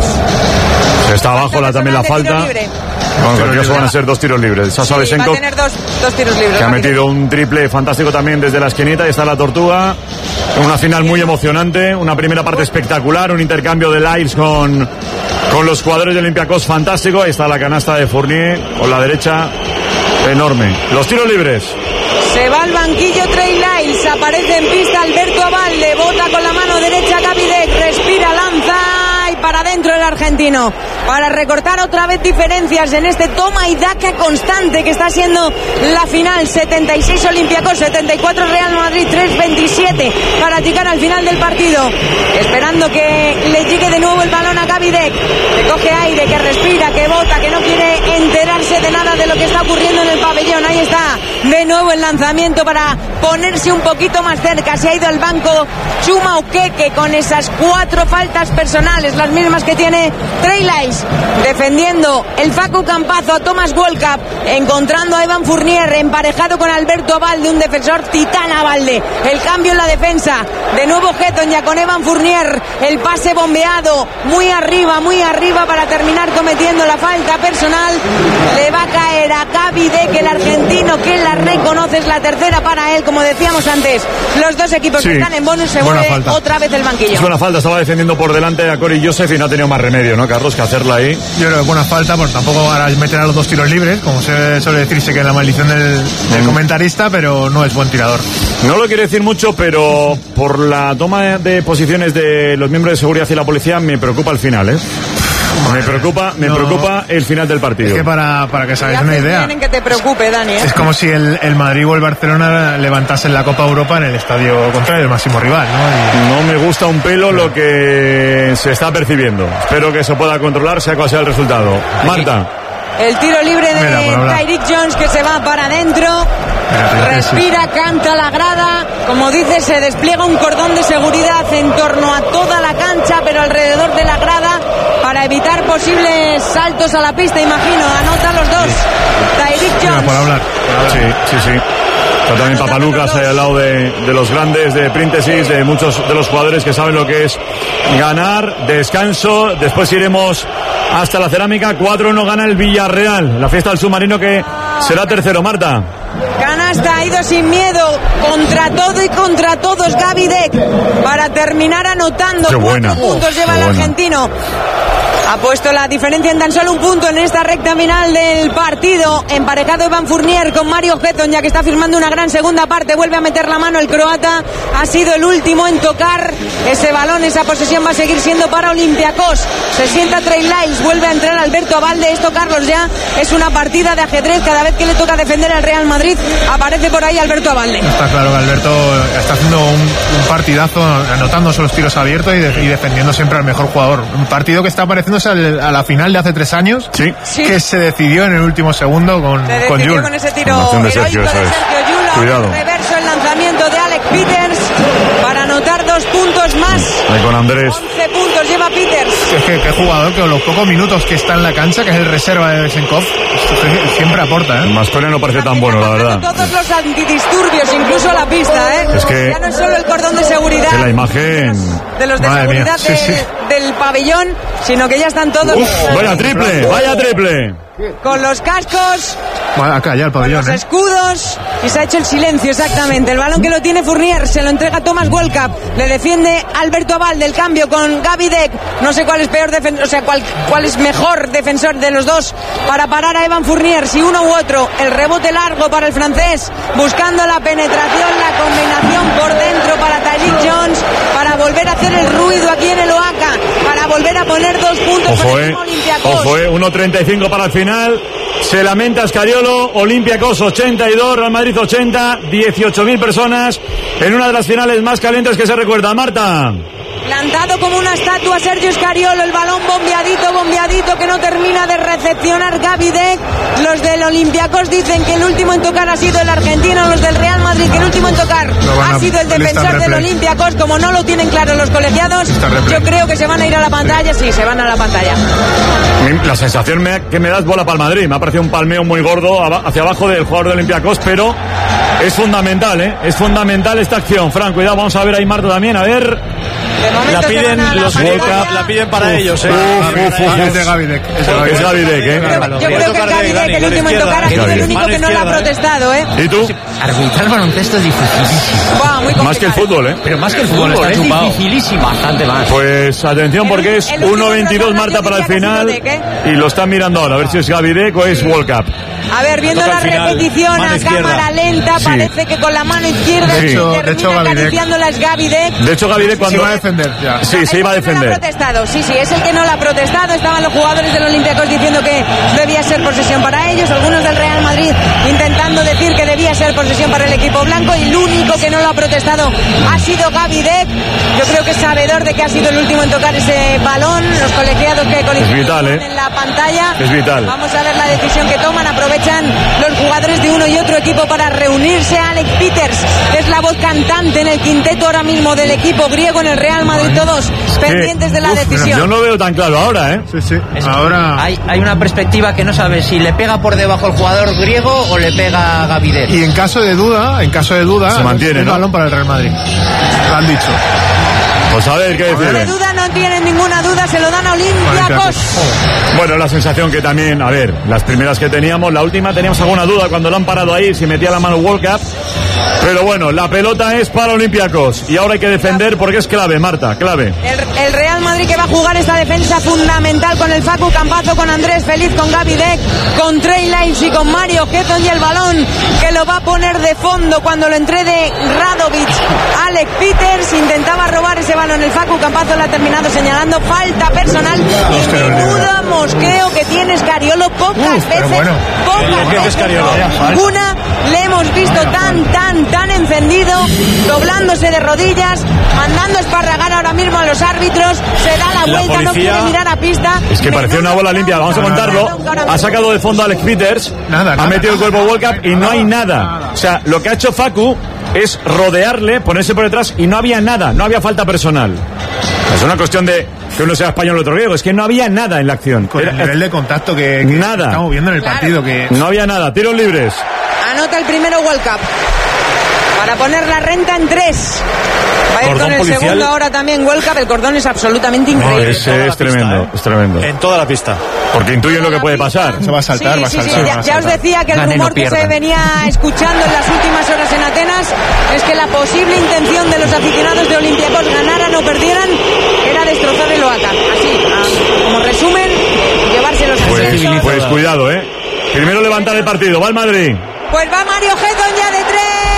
Está abajo la, también la falta. Bueno, creo que eso van a ser dos tiros libres. Sasha sí, Besenkov, va a tener dos, dos tiros libres. Que ha metido un triple fantástico también desde la esquinita. Y está la Tortuga. Una final muy emocionante. Una primera parte espectacular. Un intercambio de Lyles con, con los jugadores de Olympiacos fantástico. Ahí está la canasta de Fournier con la derecha. Enorme. Los tiros libres. Se va al banquillo Trey Lyles. Aparece en pista Alberto Abalde. Bota con la mano derecha Gaby Deck. Respira, lanza. Y para adentro el argentino. Para recortar otra vez diferencias en este toma y daca constante que está siendo la final. setenta y seis Olympiacos, setenta y cuatro Real Madrid, tres veintisiete para llegar al final del partido. Esperando que le llegue de nuevo el balón a Gaby Deck, que coge aire, que respira, que bota, que no quiere enterarse de nada de lo que está ocurriendo en el pabellón. Ahí está de nuevo el lanzamiento para ponerse un poquito más cerca. Se ha ido al banco Chuma Okeke con esas cuatro faltas personales, las mismas que tiene Trey Lyles. Defendiendo el Facu Campazo a Thomas Walkup, encontrando a Evan Fournier emparejado con Alberto Abalde, un defensor titán Abalde. El cambio en la defensa, de nuevo Getton ya con Evan Fournier, el pase bombeado muy arriba, muy arriba para terminar cometiendo la falta personal. Le va a caer a Gaby Deck, el argentino, que la reconoce, es la tercera para él, como decíamos antes. Los dos equipos sí, que están en bonus, se vuelve otra vez el banquillo. Es buena falta, estaba defendiendo por delante a Corey Joseph y no ha tenido más remedio, ¿no, Carlos, que hacerla ahí? Yo creo que buena falta, pues tampoco ahora meter a los dos tiros libres, como se suele decirse que es la maldición del, del mm. comentarista, pero no es buen tirador. No lo quiero decir mucho, pero por la toma de posiciones de los miembros de seguridad y la policía me preocupa el final, ¿eh? Me preocupa, me no, preocupa el final del partido. Es que para, para que hagáis una idea, que te preocupe, Dani, ¿eh? Es como si el, el Madrid o el Barcelona levantasen la Copa Europa en el estadio contrario, el máximo rival, ¿no? Y... No me gusta un pelo lo que se está percibiendo. Espero que se pueda controlar, sea cual sea el resultado. Marta. El tiro libre de Tyreek Jones, que se va para adentro. Respira, canta la grada. Como dice, se despliega un cordón de seguridad en torno a toda la cancha, pero alrededor de la grada, para evitar posibles saltos a la pista, imagino. Anota los dos. Tyreek Jones. Por hablar. Sí, sí, sí. Está también Papalucas ahí al lado de, de los grandes de Príntesis, de muchos de los jugadores que saben lo que es ganar. Descanso, después iremos hasta la cerámica. cuatro uno gana el Villarreal, la fiesta del submarino, que será tercero. Marta. Canasta, ha ido sin miedo, contra todo y contra todos Gaby Deck, para terminar anotando. Qué buena. Cuatro puntos lleva el argentino. Ha puesto la diferencia en tan solo un punto en esta recta final del partido. Emparejado Evan Fournier con Mario Heton, ya que está firmando una gran segunda parte. Vuelve a meter la mano el croata. Ha sido el último en tocar ese balón. Esa posesión va a seguir siendo para Olympiacos. Se sienta Trey Lyles. Vuelve a entrar Alberto Abalde. Esto, Carlos, ya es una partida de ajedrez. Cada vez que le toca defender al Real Madrid, aparece por ahí Alberto Abalde. Está claro que Alberto está haciendo un, un partidazo, anotándose los tiros abiertos y, de, y defendiendo siempre al mejor jugador. Un partido que está pareciéndose al, a la final de hace tres años, sí. Sí. que se decidió en el último segundo con, se con Jul. con ese tiro de Sergio, heroico de Sergio Llull. Cuidado. Reverso el lanzamiento de Alec Peters para anotar dos puntos más. Ahí con Andrés. once puntos lleva Peters. Es que qué jugador que con los pocos minutos que está en la cancha, que es el reserva de Besenkov, siempre aporta, ¿eh? El Masconia no parece tan bueno, la verdad. Todos los antidisturbios, incluso a la pista, ¿eh? Es que ya no es solo el cordón de seguridad. Que la imagen. De los de Madre seguridad mía. de, Sí, sí. del pabellón, sino que ya están todos. Uf, vaya triple, vaya triple. Con los cascos. Bueno, acá ya el pabellón, Los ¿eh? escudos y se ha hecho el silencio, exactamente. El balón que lo tiene Fournier se lo entrega Thomas Wolcap. Le defiende Alberto Abal del cambio con Gaby Deck. No sé cuál es peor defensor, o sea, cuál, cuál es mejor defensor de los dos para parar a Evan Fournier, si uno u otro. El rebote largo para el francés, buscando la penetración, la combinación por dentro para Tyreek Jones, para volver a hacer el ruido aquí en el Oaca, para volver a poner dos puntos Ojo, para el eh. Olympiacos. Ojo, eh. uno treinta y cinco para el final. Se lamenta Escariolo. Olympiacos ochenta y dos, Real Madrid ochenta. dieciocho mil personas en una de las finales más calientes que se recuerda. Marta. Plantado como una estatua Sergio Scariolo, el balón bombeadito, bombeadito, que no termina de recepcionar Gaby Deck. Los del Olympiacos dicen que el último en tocar ha sido el argentino, los del Real Madrid que el último en tocar ha sido el defensor del Olympiacos. Como no lo tienen claro los colegiados, yo creo que se van a ir a la pantalla. Sí, se van a la pantalla. La sensación me, que me da es bola para el Madrid. Me ha parecido un palmeo muy gordo hacia abajo del jugador de Olympiacos, pero es fundamental, ¿eh? Es fundamental esta acción. Fran, cuidado, vamos a ver ahí Marta también, a ver. La piden los World Cup, la piden para uf, ellos, ¿eh? Uf, uf, uf, es de Gaby Deck. Es Gaby Deck, ¿eh? Yo creo que Gaby Deck, el último en tocar, ha sido el único que no la ha protestado, ¿eh? ¿Y tú? Arbitrar baloncesto es dificilísimo. Wow, muy más que el fútbol, ¿eh? Pero más que el fútbol, está es chupado. Dificilísimo. Bastante más. Pues atención porque es uno veintidós Marta para el final y lo están mirando ahora, a ver si es Gaby Deck o es World Cup. A ver, viendo la repetición a cámara lenta, sí. Parece que con la mano izquierda sí. termina de hecho, acariciando las Gaby Deck. De hecho, Gaby Deck cuando... Se iba a defender, ya. Sí, se iba a defender. No la ha protestado, sí, sí, es el que no la ha protestado. Estaban los jugadores del Olympiacos diciendo que debía ser posesión para ellos, algunos del Real Madrid intentando decir que debía ser posesión para el equipo blanco, y el único que no lo ha protestado ha sido Gaby Deck. Yo creo que es sabedor de que ha sido el último en tocar ese balón. Los colegiados que con es vital, ¿eh? en la pantalla. Es vital. Vamos a ver la decisión que toman. Aprovechan los jugadores de uno y otro equipo para reunirse. Alex Peters, que es la voz cantante en el quinteto ahora mismo del equipo griego en el Real Madrid, todos pendientes de la Uf, decisión. Yo no lo veo tan claro ahora, ¿eh? Sí, sí. Es, ahora hay, hay una perspectiva que no sabe si le pega por debajo el jugador griego o le pega a Gaby Deck. Y en caso de duda, en caso de duda, se mantiene, el ¿no? balón para el Real Madrid. Lo han dicho. Pues a ver qué decir. No hay duda, no tienen ninguna duda, se lo dan a Olympiacos. Bueno, la sensación que también, a ver, las primeras que teníamos, la última teníamos alguna duda cuando lo han parado ahí, si metía la mano World Cup. Pero bueno, la pelota es para Olympiacos y ahora hay que defender porque es clave, Marta, clave. El, el Real Madrid que va a jugar esta defensa fundamental con el Facu Campazo, con Andrés Feliz, con Gaby Deck, con Trey Lyles y con Mario Heton, y el balón que lo va a poner de fondo cuando lo entregue Radovic. Alex Peters intentaba robar ese balón, el Facu Campazo lo ha terminado señalando, falta personal y menudo mosqueo que tiene Scariolo. Pocas Uf, veces, bueno. pocas veces, ninguna le hemos visto tan, tan, tan encendido, doblándose de rodillas, mandando esparragar ahora mismo a los árbitros, se da la vuelta, no quiere mirar a pista. Es que parecía una bola limpia, vamos a contarlo. Ha sacado de fondo a Alex Peters, nada, nada, ha metido nada, el cuerpo World Cup y no hay nada. nada. O sea, lo que ha hecho Facu es rodearle, ponerse por detrás y no había nada, no había falta personal. Es una cuestión de que uno sea español o otro griego, es que no había nada en la acción. Con Era, el nivel de contacto que, que nada. estamos viendo en el Claro. partido, que No había nada, tiros libres. Anota el primero World Cup. para poner la renta en tres. Va a ir Cordón con el policial. segundo ahora también World Cup. El cordón es absolutamente No, increíble. es, es tremendo, ¿eh? es tremendo. En toda la pista. Porque intuyen lo que puede pasar. Se va a saltar, Sí, va a sí, sí, saltar. ya, va a ya os saltar. decía que el Ganen o rumor que se pierdan. venía escuchando en las últimas horas en Atenas es que la posible intención de los aficionados de Olympiacos, ganaran o perdieran, era destrozar el Oaxaca. Así, a- como resumen, llevárselos a Pues, seis. pues cuidado, ¿eh? Primero levantar el partido. Va el Madrid. Pues va Mario Gedon ya de tres.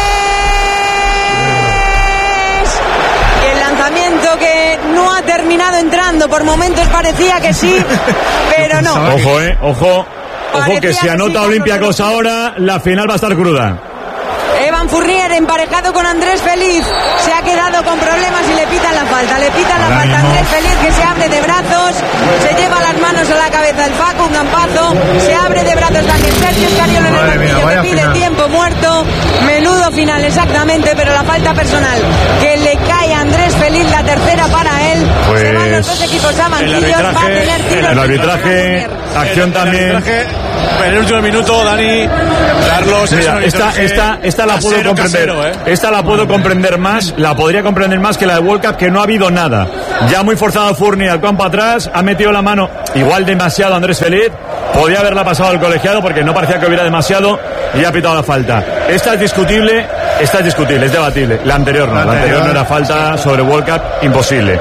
Y el lanzamiento que no ha terminado entrando. Por momentos parecía que sí, pero no. Ojo, ¿eh? Ojo. Ojo Parecía que si que anota sí, Olympiacos ahora, la final va a estar cruda. Evan Fournier emparejado con Andrés Feliz se ha quedado con problemas y le pitan la falta. Le pitan la falta a Andrés Feliz, que se abre de brazos, se lleva las manos a la cabeza el Facu, un campazo, se abre de brazos también Sergio Escariolo en el Madre mía, banquillo, vaya que pide final. tiempo muerto. Menudo final, exactamente, pero la falta personal que le cae a Andrés Feliz, la tercera para él. Pues Se van los dos equipos a banquillos, va a arbitraje- tener tiros. El arbitraje, acción El también. arbitraje, en el último minuto, Dani, Carlos. es Mira, un esta, arbitraje esta, esta la puedo casero, comprender. casero, ¿eh? Esta la puedo comprender más, la podría comprender más que la de World Cup, que no ha habido nada. Ya muy forzado Fournier al campo atrás, ha metido la mano igual demasiado Andrés Feliz. Podría haberla pasado al colegiado porque no parecía que hubiera demasiado y ha pitado la falta. Esta es discutible, esta es discutible, es debatible. La anterior no, la anterior no era falta sobre World Cup, imposible.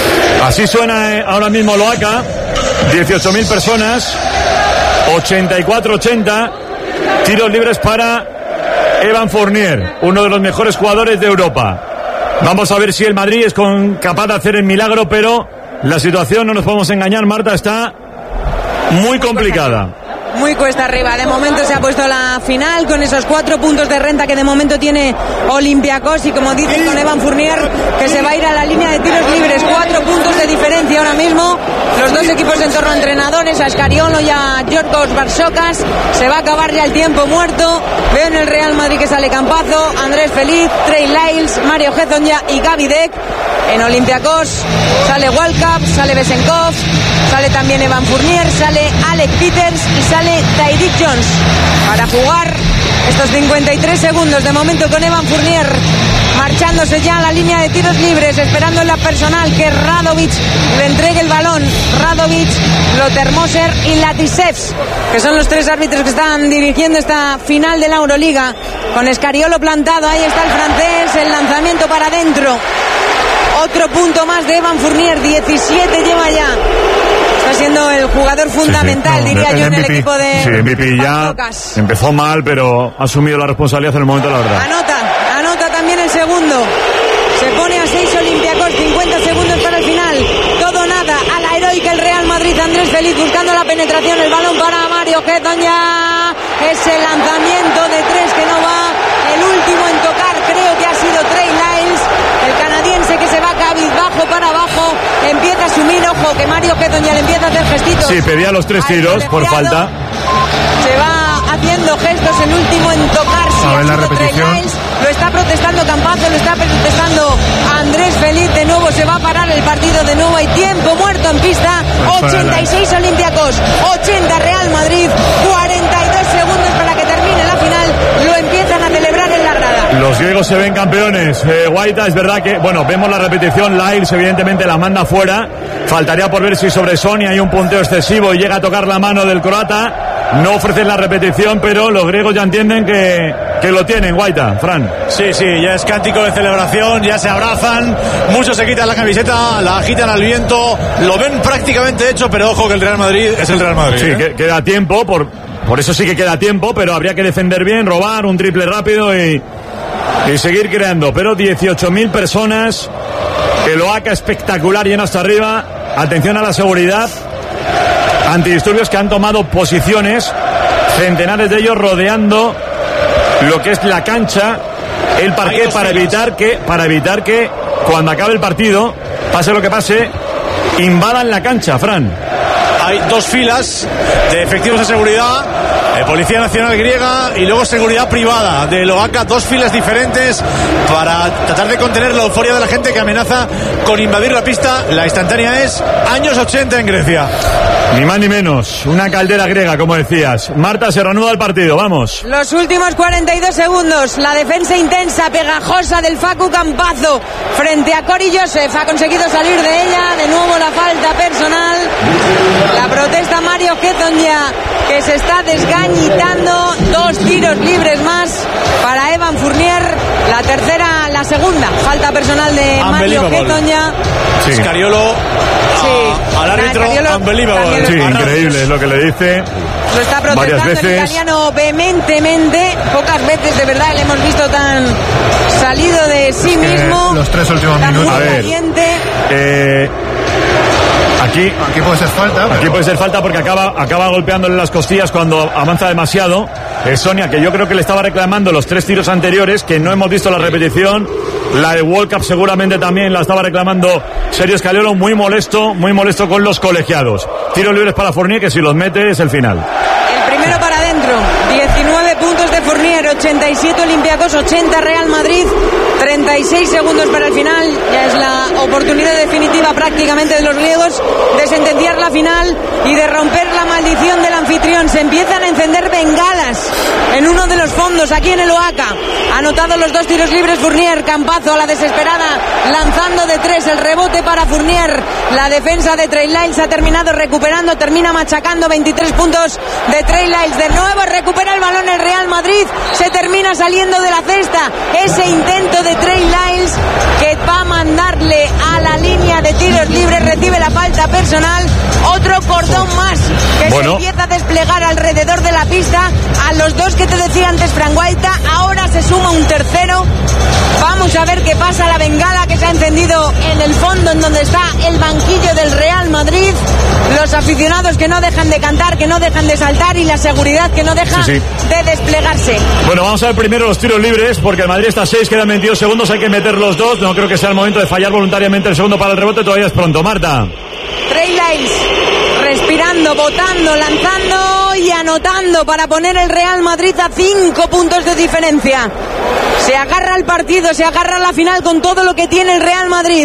Así suena eh, ahora mismo Loaca, dieciocho mil personas, ochenta y cuatro ochenta, tiros libres para Evan Fournier, uno de los mejores jugadores de Europa. Vamos a ver si el Madrid es con, capaz de hacer el milagro, pero la situación, no nos podemos engañar, Marta, está muy complicada. Muy cuesta arriba. De momento se ha puesto la final con esos cuatro puntos de renta que de momento tiene Olympiacos y, como dice, con Evan Fournier, que se va a ir a la línea de tiros libres. Cuatro puntos de diferencia ahora mismo. Los dos equipos en torno a entrenadores, a Escariolo y a Yorgos Barsocas. Se va a acabar ya el tiempo muerto. Veo en el Real Madrid que sale Campazo, Andrés Feliz, Trey Lyles, Mario Hezonja y Gaby Deck. En Olympiacos sale Walcap, sale Besenkov, sale también Evan Fournier, sale Alec Peters y sale Tyreek Jones para jugar estos cincuenta y tres segundos de momento con Evan Fournier marchándose ya a la línea de tiros libres, esperando en la personal que Radovic le entregue el balón. Radovic, Lotermoser y Latisevs, que son los tres árbitros que están dirigiendo esta final de la Euroliga. Con Escariolo plantado, ahí está el francés, el lanzamiento para adentro. Otro punto más de Evan Fournier, diecisiete lleva ya. Está siendo el jugador fundamental, Sí, sí. No, diría yo, en el M V P. equipo de Sí, M V P ya Barsocas. empezó mal, pero ha asumido la responsabilidad en el momento de la verdad. Anota, anota también el segundo. Se pone a seis Olympiacos, cincuenta segundos para el final. Todo nada, a la heroica el Real Madrid. Andrés Feliz buscando la penetración, el balón para Mario Hezonja. Ese lanzamiento de tres que no va. El último en tocar creo que ha sido Trey Lyles, el canadiense, que se va cabizbajo para abajo. Empieza a asumir, ojo, que Mario Hezonja le empieza a hacer gestitos. Sí, pedía los tres al tiros por colegiado. falta. Se va haciendo gestos, el último en tocar. Sí, A ver ha la sido Trey repetición. Lyles. Lo está protestando Campazo, lo está protestando Andrés Feliz. De nuevo se va a parar el partido, de nuevo hay tiempo muerto en pista. Pues ochenta y seis Olympiacos, ochenta Real Madrid, cuarenta y dos segundos para que termine la final. Lo empiezan a celebrar en la grada. Los griegos se ven campeones. Eh, Guaita, es verdad que, bueno, vemos la repetición. Lyles evidentemente la manda fuera. Faltaría por ver si sobre Sony hay un punteo excesivo y llega a tocar la mano del croata. No ofrecen la repetición, pero los griegos ya entienden que, que lo tienen, Guaita, Fran. Sí, sí, ya es cántico de celebración, ya se abrazan, muchos se quitan la camiseta, la agitan al viento, lo ven prácticamente hecho, pero ojo que el Real Madrid es el Real Madrid. Sí, ¿eh? que, queda tiempo, por, por eso sí que queda tiempo, pero habría que defender bien, robar un triple rápido y, y seguir creando. Pero dieciocho mil personas, el Oaxaca espectacular, lleno hasta arriba. Atención a la seguridad. Antidisturbios que han tomado posiciones, centenares de ellos rodeando lo que es la cancha, el parqué, para evitar que, para evitar que cuando acabe el partido, pase lo que pase, invadan la cancha, Fran. hay dos filas de efectivos de seguridad, eh, Policía Nacional griega y luego seguridad privada del O A C A, dos filas diferentes para tratar de contener la euforia de la gente que amenaza con invadir la pista. La instantánea es años ochenta en Grecia. Ni más ni menos, una caldera griega, como decías. Marta, se reanuda el partido, vamos. Los últimos cuarenta y dos segundos, la defensa intensa, pegajosa del Facu Campazzo frente a Cory Joseph, ha conseguido salir de ella, de nuevo la falta personal, la protesta Mario Hezonja, que se está desgañitando, dos tiros libres más para Evan Fournier, la tercera, la segunda, falta personal de Mario Hezonja. Sí. Scariolo sí. al árbitro, Scariolo, unbelievable. Sí, increíble es lo que le dice. Lo está protestando el italiano vehementemente. Pocas veces de verdad le hemos visto tan salido de sí mismo. Eh, los tres últimos tan minutos. muy A ver, valiente. Eh, aquí, aquí puede ser falta. Aquí pero... puede ser falta porque acaba, acaba golpeándole las costillas cuando avanza demasiado. Eh, Sonia, que yo creo que le estaba reclamando los tres tiros anteriores, que no hemos visto la repetición. La de World Cup seguramente también la estaba reclamando Sergio Scariolo, muy molesto, muy molesto con los colegiados. Tiros libres para Fournier, que si los mete es el final. El primero para adentro, diecinueve puntos de Fournier, ochenta y siete Olympiacos, ochenta Real Madrid, treinta y seis segundos para el final. Ya es la oportunidad definitiva prácticamente de los griegos de sentenciar la final y de romper la maldición del anfitrión. Se empiezan a encender bengalas en uno de los fondos aquí en el O A C A. Ha anotado los dos tiros libres Fournier. Campazzo a la desesperada lanzando de tres, el rebote para Fournier. La defensa de Trey Lyles ha terminado recuperando, termina machacando, veintitrés puntos de Trey Lyles. De nuevo recupera el balón el Real Madrid, se termina saliendo de la cesta. Ese intento de Trey Lyles que va a mandarle a la línea de tiros libres, recibe la falta personal. Otro cordón más que bueno. se empieza a desplegar alrededor de la pista. A los dos que te decía antes Frank Guaita, ahora se suma un tercero. Vamos a ver qué pasa. La bengala que se ha encendido en el fondo, en donde está el banquillo del Real Madrid. Los aficionados que no dejan de cantar, que no dejan de saltar, y la seguridad que no deja sí, sí. de desplegarse. Bueno, vamos a ver primero los tiros libres, porque el Madrid está a seis, quedan veintidós segundos, hay que meter los dos. No creo que sea el momento de fallar voluntariamente el segundo para el rebote, todavía es pronto. Marta. Trey Lyles respirando, botando, lanzando y anotando para poner el Real Madrid a cinco puntos de diferencia. Se agarra al partido, se agarra a la final con todo lo que tiene el Real Madrid.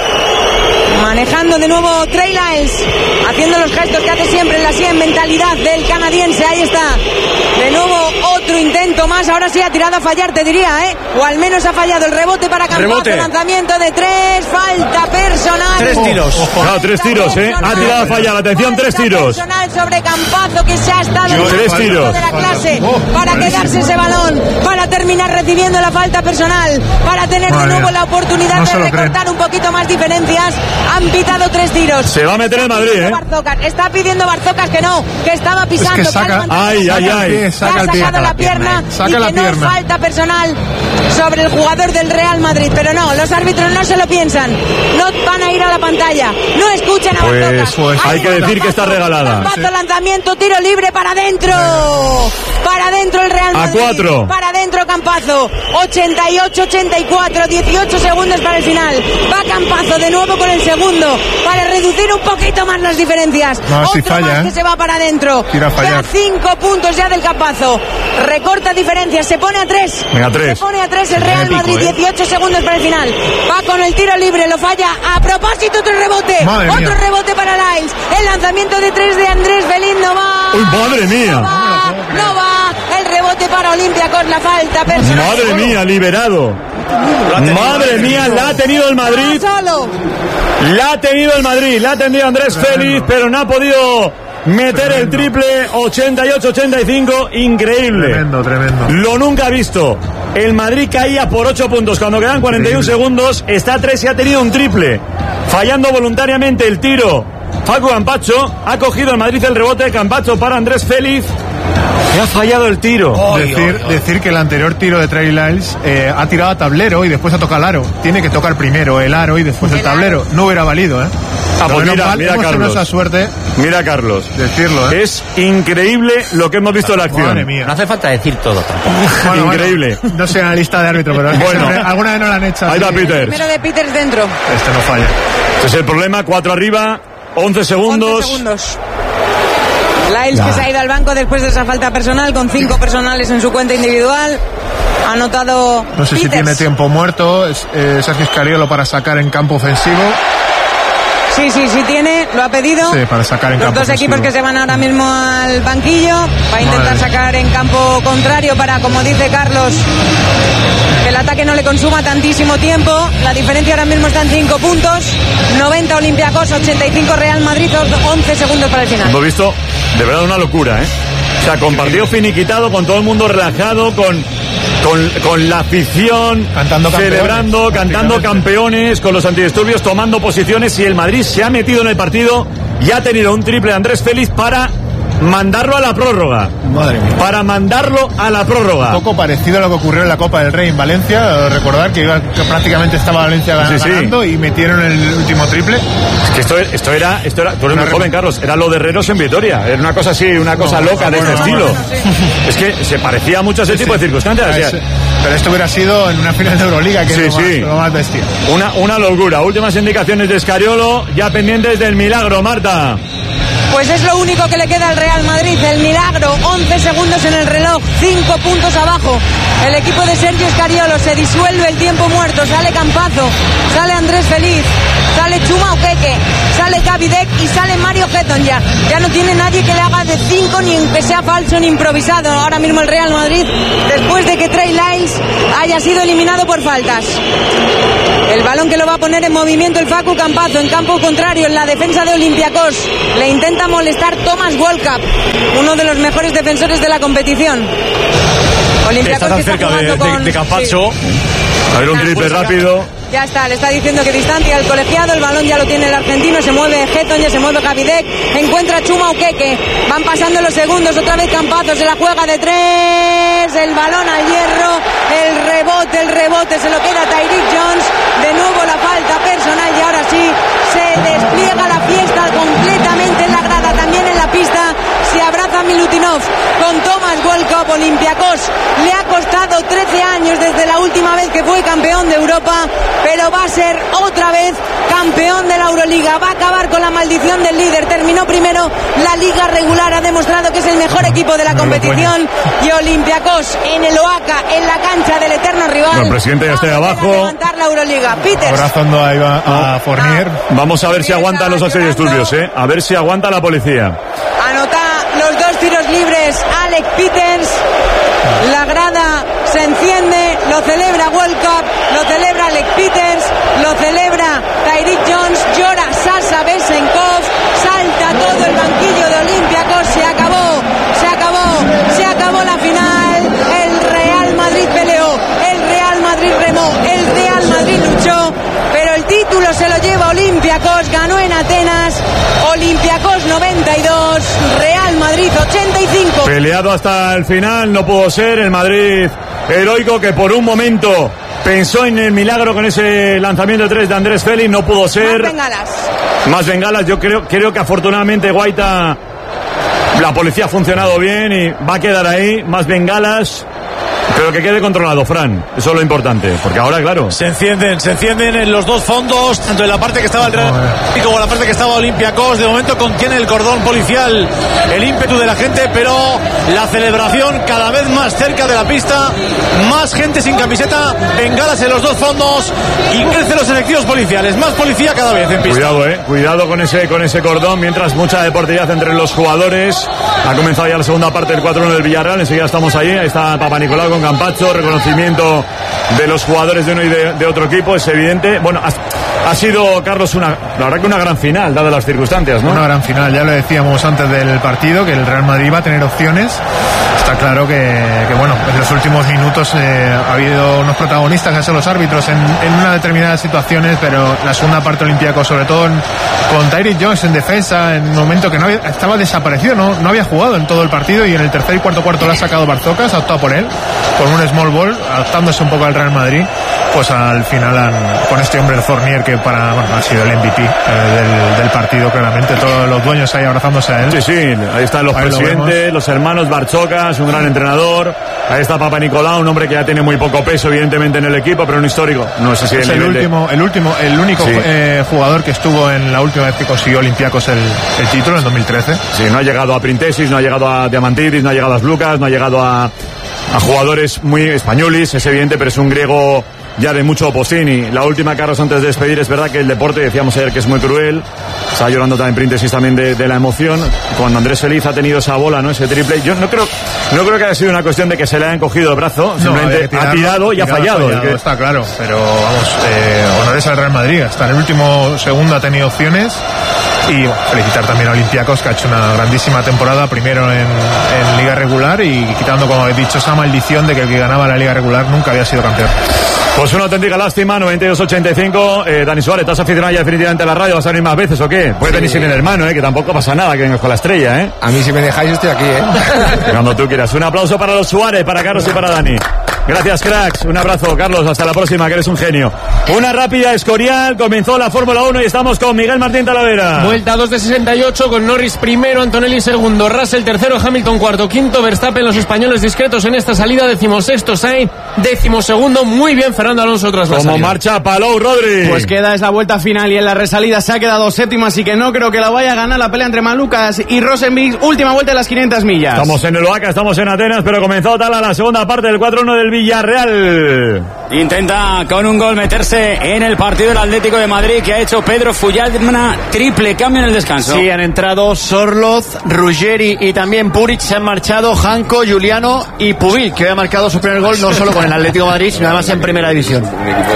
Manejando de nuevo Trey Lyles, haciendo los gestos que hace siempre en la sien, mentalidad del canadiense. Ahí está, de nuevo otro intento más. Ahora sí ha tirado a fallar, te diría, ¿eh? O al menos ha fallado el rebote para Campazzo. Lanzamiento de tres, falta personal. Tres tiros. Oh, oh, no, tres tiros, ¿eh? Ha tirado a fallar, atención, tres tiros. Personal sobre Campazzo, que se ha estado Yo, tres tiros de la clase oh, para quedarse ese balón, para terminar recibiendo la falta personal, para tener Madre de nuevo la oportunidad no de recortar un poquito más diferencias. Han pitado tres tiros. Se va a meter el Madrid, ¿eh? Barzocas. Está pidiendo Barzocas que no, que estaba pisando. Es que saca, ay, ay, ay. Saca el pie, saca la pierna, saca y que la no pierna. Falta personal sobre el jugador del Real Madrid. Pero no, los árbitros no se lo piensan. No van a ir a la pantalla. No escuchan a pues, Barzocas. Pues hay que decir que está regalada. Campazzo, lanzamiento, tiro libre para adentro. Para adentro el Real Madrid. A cuatro. Para adentro Campazzo. ochenta y ocho ochenta y cuatro, dieciocho segundos para el final. Va Campazzo de nuevo con el segundo para reducir un poquito más las diferencias. No, Otro si falla, más ¿eh? que se va para adentro. Tira a fallar. Queda cinco puntos ya del Campazzo. Recorta diferencias, se pone a tres. Venga, tres. Se pone a tres el Real épico, Madrid, ¿eh? dieciocho segundos para el final. Va con el tiro libre, lo falla. A propósito, otro rebote. Madre otro mía. rebote para Lyles. El lanzamiento de tres de Andrés Belín no va. ¡Uy, madre mía! No va, no va. El rebote para Olympiacos, la falta personal. Madre mía, liberado. Madre mía, la ha tenido el Madrid. Solo. La ha tenido el Madrid, la ha tenido Andrés Félix, pero no ha podido meter tremendo. El triple. Ochenta y ocho ochenta y cinco, increíble. Tremendo, tremendo. Lo nunca visto. El Madrid caía por ocho puntos cuando quedan cuarenta y uno increíble. Segundos. Está a tres y ha tenido un triple, fallando voluntariamente el tiro. Facu Campazzo ha cogido el Madrid el rebote. Campazzo para Andrés Félix. Me ha fallado el tiro. Oh, decir, oh, oh. decir que el anterior tiro de Trey Lyles eh, ha tirado a tablero y después ha tocado el aro. Tiene que tocar primero el aro y después el, el tablero. No hubiera valido, ¿eh? Ah, pues mira, mal, mira Carlos. Esa suerte. Mira Carlos. Decirlo, ¿eh? Es increíble lo que hemos visto en la acción. Madre mía. No hace falta decir todo tampoco. Bueno, increíble. Bueno, no soy analista de árbitro, pero bueno, siempre, alguna vez no la han hecho. Ahí va así. Peters. Primero de Peters dentro. Este no falla. Este es el problema. Cuatro arriba. once segundos. once segundos. Lyles que se ha ido al banco después de esa falta personal, con cinco personales en su cuenta individual. Ha anotado No sé Peters. si tiene tiempo muerto es, eh, Sergio Scariolo para sacar en campo ofensivo. Sí, sí, sí tiene, lo ha pedido. Sí, para sacar en Los campo dos ofensivo. equipos que se van ahora mismo al banquillo. Va a intentar Madre. sacar en campo contrario para, como dice Carlos, que el ataque no le consuma tantísimo tiempo. La diferencia ahora mismo está en cinco puntos. noventa Olympiacos, ochenta y cinco Real Madrid, once segundos para el final. Hemos visto, de verdad, una locura, ¿eh? O sea, con partido finiquitado, con todo el mundo relajado, con, con, con la afición Cantando celebrando, campeones, cantando campeones, con los antidisturbios, tomando posiciones, y el Madrid se ha metido en el partido y ha tenido un triple de Andrés Félix para mandarlo a la prórroga. Madre mía. Para mandarlo a la prórroga. Un poco parecido a lo que ocurrió en la Copa del Rey en Valencia. Recordar que, iba, que prácticamente estaba Valencia Sí, sí. ganando y metieron el último triple. Es que esto, esto era, esto era, tú eres muy joven, Carlos, era lo de Herreros en Vitoria. Era una cosa así, una cosa No, loca de bueno, este bueno, estilo. Es que se parecía mucho a ese tipo de circunstancias. O sea, Es- pero esto hubiera sido en una final de Euroliga, que Sí, es lo, sí. más, lo más bestia. Una, una locura. Últimas indicaciones de Scariolo, ya pendientes del milagro, Marta. Pues es lo único que le queda al Real Madrid, el milagro. once segundos en el reloj, cinco puntos abajo. El equipo de Sergio Scariolo, se disuelve el tiempo muerto. Sale Campazzo, sale Andrés Feliz, sale Chuma Ukeke, sale Gavidec y sale Mario Getton ya. Ya no tiene nadie que le haga de cinco, ni que sea falso ni improvisado. Ahora mismo el Real Madrid, después de que Trey Lyles haya sido eliminado por faltas. El balón que lo va a poner en movimiento el Facu Campazzo, en campo contrario, en la defensa de Olympiacos. Le intenta molestar Thomas Walkup, uno de los mejores defensores de la competición. Olympiacos Está tan que está cerca de, jugando de, con- de Campazzo. A ver, un triple rápido. Ya está, le está diciendo que distancia al colegiado, el balón ya lo tiene el argentino, se mueve Getton, ya se mueve Gavidec, encuentra a Chuma Ukeke, van pasando los segundos, otra vez Campazzo, se la juega de tres, el balón al hierro, el rebote, el rebote, se lo queda Tyreek Jones, de nuevo la falta personal y ahora sí, se despliega la fiesta completamente en la grada, también en la pista, se abraza Milutinov con Thomas Walkup. Olympiacos le ha costado trece años desde la última vez que fue campeón de Europa, pero va a ser otra vez campeón de la Euroliga, va a acabar con la maldición del líder. Terminó primero la liga regular, ha demostrado que es el mejor equipo de la competición, y Olympiacos en el Oaca, en la cancha del eterno rival, El presidente ya está ahí va a abajo. levantar la Euroliga. Peters, Abrazando ahí va a Fournier. Vamos a ver si aguantan los antidisturbios, ¿eh? A ver si aguanta la policía. anota los dos tiros libres Alec Peters. La grada se enciende, lo celebra World Cup, lo celebra Alec Peters, lo celebra Tyreek Jones, llora Sasha Besenkov, salta todo el banquillo de Olympiacos. Se acabó, se acabó, se acabó la final. El Real Madrid peleó, el Real Madrid remó, el Real Madrid luchó, pero el título se lo lleva Olympiacos, ganó en Atenas. Olympiacos noventa y dos, Real Madrid ochenta y cinco. Peleado hasta el final, no pudo ser. El Madrid heroico, que por un momento pensó en el milagro con ese lanzamiento de tres de Andrés Félix, no pudo ser. Más bengalas. Más bengalas. Yo creo, creo que afortunadamente Guaita, la policía ha funcionado bien y va a quedar ahí. Más bengalas, pero que quede controlado, Fran. Eso es lo importante, porque ahora, claro, Se encienden, se encienden en los dos fondos, tanto en la parte que estaba el Real Madrid como en la parte que estaba Olympiacos. De momento contiene el cordón policial el ímpetu de la gente, pero la celebración cada vez más cerca de la pista, más gente sin camiseta, bengalas en los dos fondos y crecen los efectivos policiales, más policía cada vez en pista. cuidado, eh, cuidado con ese, con ese cordón, mientras mucha deportividad entre los jugadores. Ha comenzado ya la segunda parte del cuatro uno del Villarreal, enseguida estamos ahí, ahí está Papa Nicolau con Campazzo, reconocimiento de los jugadores de uno y de, de otro equipo, es evidente. Bueno, ha, ha sido, Carlos, una, la verdad que una gran final, dadas las circunstancias, ¿no? Una gran final, ya lo decíamos antes del partido, que el Real Madrid va a tener opciones. Está claro que, que bueno, en los últimos minutos eh, ha habido unos protagonistas, que han sido los árbitros, en, en una determinadas situaciones, pero la segunda parte Olympiacos, sobre todo en, con Tyreek Jones en defensa, en un momento que no había, estaba desaparecido, ¿no? no había jugado en todo el partido, y en el tercer y cuarto cuarto lo ha sacado Barzocas, ha optado por él, con un small ball, adaptándose un poco al Real Madrid. Pues al final han, con este hombre, el Fournier, que para bueno, ha sido el M V P eh, del, del partido, claramente, todos los dueños ahí abrazándose a él. Sí, sí, ahí están los Ahí lo presidentes, vemos. los hermanos Barchocas, Putellas, un gran entrenador. Ahí está Papa Nicolau, un hombre que ya tiene muy poco peso, evidentemente, en el equipo, pero un histórico. No sé si es el, el último, el último, el único sí. eh, jugador que estuvo en la última vez que consiguió Olympiacos el, el título, en dos mil trece. Sí, no ha llegado a Printesis, no ha llegado a Diamantidis, no ha llegado a Lucas, no ha llegado a, a jugadores muy españoles, es evidente, pero es un griego ya de mucho Postini. La última, Carlos, antes de despedir, es verdad que el deporte, decíamos ayer que es muy cruel, está llorando también Printesis también de, de la emoción, cuando Andrés Feliz ha tenido esa bola, ¿no? Ese triple, yo no creo no creo que haya sido una cuestión de que se le hayan cogido el brazo, simplemente no, ha tirado y ha fallado, fallado que... está claro, pero vamos, eh, honores al Real Madrid, hasta en el último segundo ha tenido opciones. Y bueno, felicitar también a Olympiacos, que ha hecho una grandísima temporada, primero en, en Liga Regular y quitando, como he dicho, esa maldición de que el que ganaba la Liga Regular nunca había sido campeón. Pues una auténtica lástima, noventa y dos ochenta y cinco. Eh, Dani Suárez, ¿estás aficionado ya definitivamente a la radio? ¿Vas a venir más veces o qué? Puedes sí. venir sin el hermano, ¿eh? Que tampoco pasa nada, que vengas con la estrella, ¿eh? A mí, si me dejáis, estoy aquí, ¿eh? Cuando tú quieras. Un aplauso para los Suárez, para Carlos y para Dani. Gracias, cracks. Un abrazo, Carlos. Hasta la próxima, que eres un genio. Una rápida Escorial. Comenzó la Fórmula uno y estamos con Miguel Martín Talavera. Vuelta dos de sesenta y ocho con Norris primero, Antonelli segundo, Russell tercero, Hamilton cuarto, quinto, Verstappen. Los españoles discretos en esta salida. Decimosexto, Sainz. Decimosegundo. Muy bien, Fernando Alonso tras la Como salida. marcha Palou, Rodri. Pues queda esa vuelta final y en la resalida se ha quedado séptimo, así que no creo que la vaya a ganar la pelea entre Malucas y Rosenbig. Última vuelta de las quinientas millas. Estamos en el Oaca, estamos en Atenas, pero comenzó tal a la segunda parte del cuatro uno del Villarreal. Intenta con un gol meterse en el partido del Atlético de Madrid, que ha hecho Pedro Fuyalma. Triple cambio en el descanso. Sí, han entrado Sorloz, Ruggeri y también Puric. Se han marchado Janko, Juliano y Pubil, que ha marcado su primer gol no solo con el Atlético de Madrid, sino además en primera división.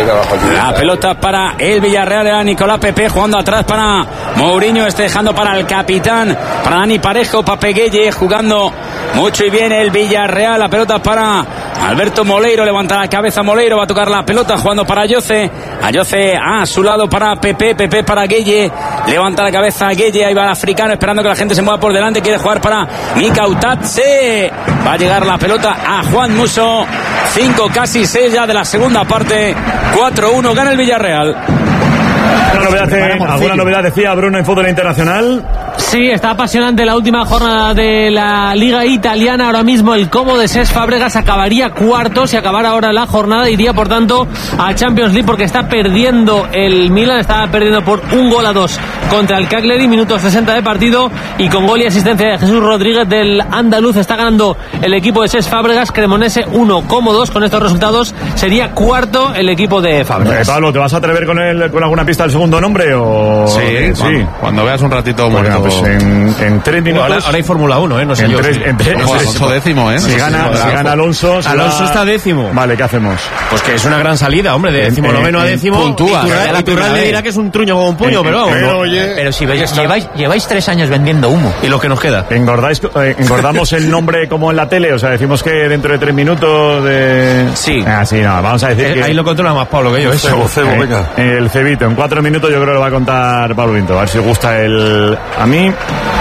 La pelota para el Villarreal, era Nicolás Pepe jugando atrás para Mourinho, este dejando para el capitán, para Dani Parejo, Pape Gueye jugando mucho y bien el Villarreal. La pelota para Alberto Moleiro, levanta la cabeza Moleiro, va a tocar la pelota jugando para Ayoce, Ayoce a su lado para Pepe, Pepe para Gueye, levanta la cabeza Gueye, ahí va el africano esperando que la gente se mueva por delante, quiere jugar para Mika Utatse, va a llegar la pelota a Juan Musso. Cinco, casi seis ya de la segunda parte. Cuatro uno, gana el Villarreal. ¿Alguna novedad, eh, ¿Alguna novedad decía Bruno en fútbol internacional? Sí, está apasionante la última jornada de la Liga Italiana. Ahora mismo el Como de Cesc Fábregas acabaría cuarto. Si acabara ahora la jornada, iría por tanto a Champions League, porque está perdiendo el Milan, está perdiendo por un gol a dos contra el Cagliari, minutos sesenta de partido, y con gol y asistencia de Jesús Rodríguez del andaluz está ganando el equipo de Cesc Fábregas. Cremonese uno, Como dos. Con estos resultados sería cuarto el equipo de Fábregas. Eh, Pablo, ¿te vas a atrever con, el, con alguna pista del segundo nombre? O... Sí, sí. Cuando, cuando veas un ratito muerto. Pues en, en tres minutos. Ahora, ahora hay Fórmula uno, ¿eh? No sé en yo. Tres, sí. en tres, Ojo, Alonso décimo, ¿eh? Si gana, si gana Alonso. Si Alonso va... está décimo. Vale, ¿qué hacemos? Pues que es una gran salida, hombre, de décimo noveno a décimo. Puntúa. Y Turral le dirá que es un truño con un puño, en, pero vamos. pero, no. oye, pero si veis, lleváis, lleváis tres años vendiendo humo. Y lo que nos queda. ¿Engordáis, eh, ¿Engordamos el nombre como en la tele? O sea, decimos que dentro de tres minutos de... Sí. Ah, sí, no, vamos a decir eh, que... Ahí lo controla más Pablo que yo, eso. Cebo, cebo, Eh, venga. El cebito, en cuatro minutos yo creo que lo va a contar Pablo Vinto. A ver si gusta el... A mí...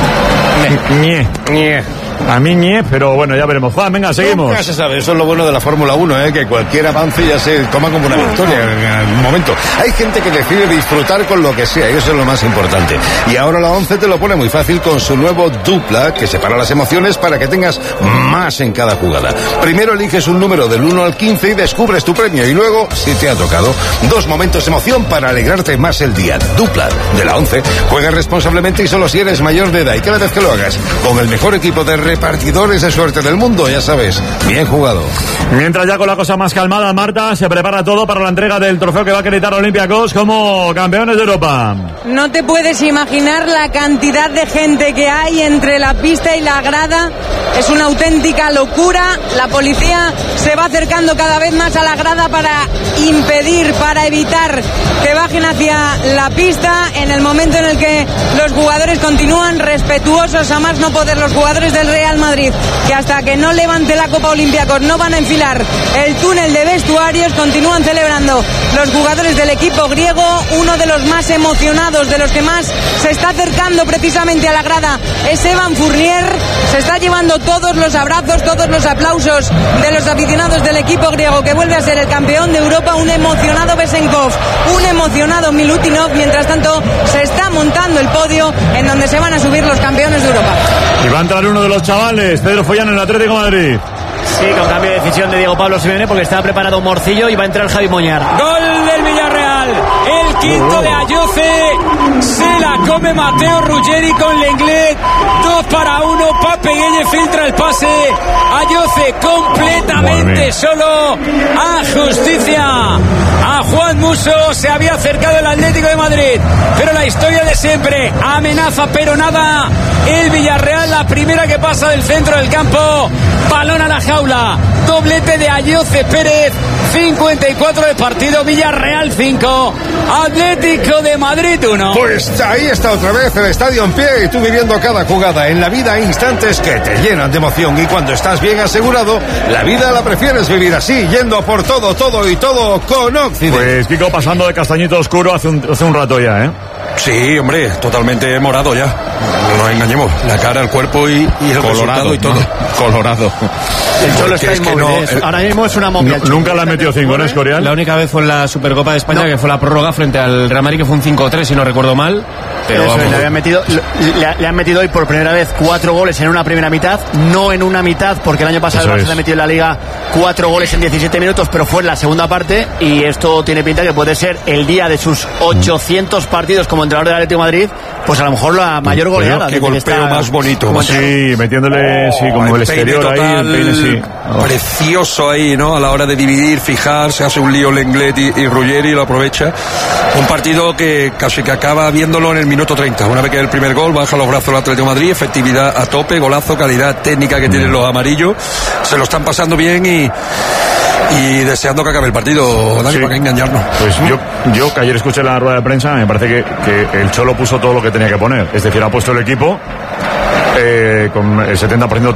Ñe. Ñe. A mí ñe, pero bueno, ya veremos. Juan, venga, seguimos. Nunca se sabe, eso es lo bueno de la Fórmula uno, ¿eh? Que cualquier avance ya se toma como una victoria en algún momento. Hay gente que decide disfrutar con lo que sea, y eso es lo más importante. Y ahora la once te lo pone muy fácil con su nuevo dupla, que separa las emociones para que tengas más en cada jugada. Primero eliges un número del uno al quince y descubres tu premio, y luego, si te ha tocado, dos momentos de emoción para alegrarte más el día. Dupla de la once. Juega responsablemente y solo si eres mayor de edad, y cada vez que lo hagas con el mejor equipo de repartidores de suerte del mundo, ya sabes, bien jugado. Mientras ya con la cosa más calmada, Marta, se prepara todo para la entrega del trofeo que va a acreditar a Olympiacos como campeones de Europa. No te puedes imaginar la cantidad de gente que hay entre la pista y la grada. Es una auténtica locura. La policía se va acercando cada vez más a la grada para impedir, para evitar que bajen hacia la pista en el momento en el que los jugadores continúan respetuosos a más no poder. Los jugadores del Real Madrid, que hasta que no levante la Copa Olympiacos no van a enfilar el túnel de vestuarios, continúan celebrando los jugadores del equipo griego. Uno de los más emocionados, de los que más se está acercando precisamente a la grada, es Evan Fournier, se está llevando todos los abrazos, todos los aplausos de los aficionados del equipo griego que vuelve a ser el campeón de Europa. Un emocionado Besenkov, un emocionado Milutinov. Mientras tanto se está montando el podio en donde se van a subir los campeones de Europa. Y va a entrar uno de los chavales, Pedro Follán, en el Atlético de Madrid. Sí, con cambio de decisión de Diego Pablo Simeone porque estaba preparado Morcillo y va a entrar Javi Moñar. Gol del Villarreal, el quinto de Ayoce, se la come Mateo Ruggeri con Lenglet, dos para uno, Pape Gueye filtra el pase, Ayoce completamente solo, a justicia, a Juan Musso, se había acercado el Atlético de Madrid, pero la historia de siempre, amenaza pero nada, el Villarreal, la primera que pasa del centro del campo, balón a la jaula, doblete de Ayoce Pérez, cincuenta y cuatro de partido, Villarreal cinco, Atlético de Madrid uno. Pues ahí está otra vez el estadio en pie y tú viviendo cada jugada. En la vida hay instantes que te llenan de emoción y cuando estás bien asegurado, la vida la prefieres vivir así, yendo por todo, todo y todo con Occident. Pues Kiko pasando de castañito oscuro hace un, hace un rato ya, ¿eh? Sí, hombre, totalmente morado ya. No nos engañemos. La cara, el cuerpo y, y el Colorado, resultado y todo. ¿no? Colorado. El Cholo está es que inmóvil. no, es- el- ahora mismo es una momia. No, nunca le ha metido cinco, ¿no, Escorial? La única vez fue en la Supercopa de España, No. que fue la prórroga frente al Real Madrid, que fue un cinco tres, si no recuerdo mal. Pero Eso, vamos, le, habían metido, le, le han metido hoy por primera vez cuatro goles en una primera mitad, no en una mitad, porque el año pasado Eso el Barça es. le metió en la Liga cuatro goles en diecisiete minutos, pero fue en la segunda parte y esto tiene pinta que puede ser el día de sus ochocientos partidos como entrenador del Atlético de Madrid, pues a lo mejor la mayor goleada. Qué desde que golpeo está más bonito. como más- Sí, metiéndole, sí, como el peine exterior ahí, el total, peine, sí. Oh. Precioso ahí, ¿no? A la hora de dividir, fijar, se hace un lío Lenglet y, y Ruggeri lo aprovecha. Un partido que casi que acaba viéndolo en el minuto treinta. Una vez que el primer gol, baja los brazos el Atlético de Madrid, efectividad a tope, golazo, calidad técnica que tienen los amarillos. Se lo están pasando bien y, y deseando que acabe el partido, Dani, Sí. para que engañarnos. Pues yo, yo que ayer escuché la rueda de prensa, me parece que, que el Cholo puso todo lo que tenía que poner. Es decir, ha puesto el equipo eh, con el setenta por ciento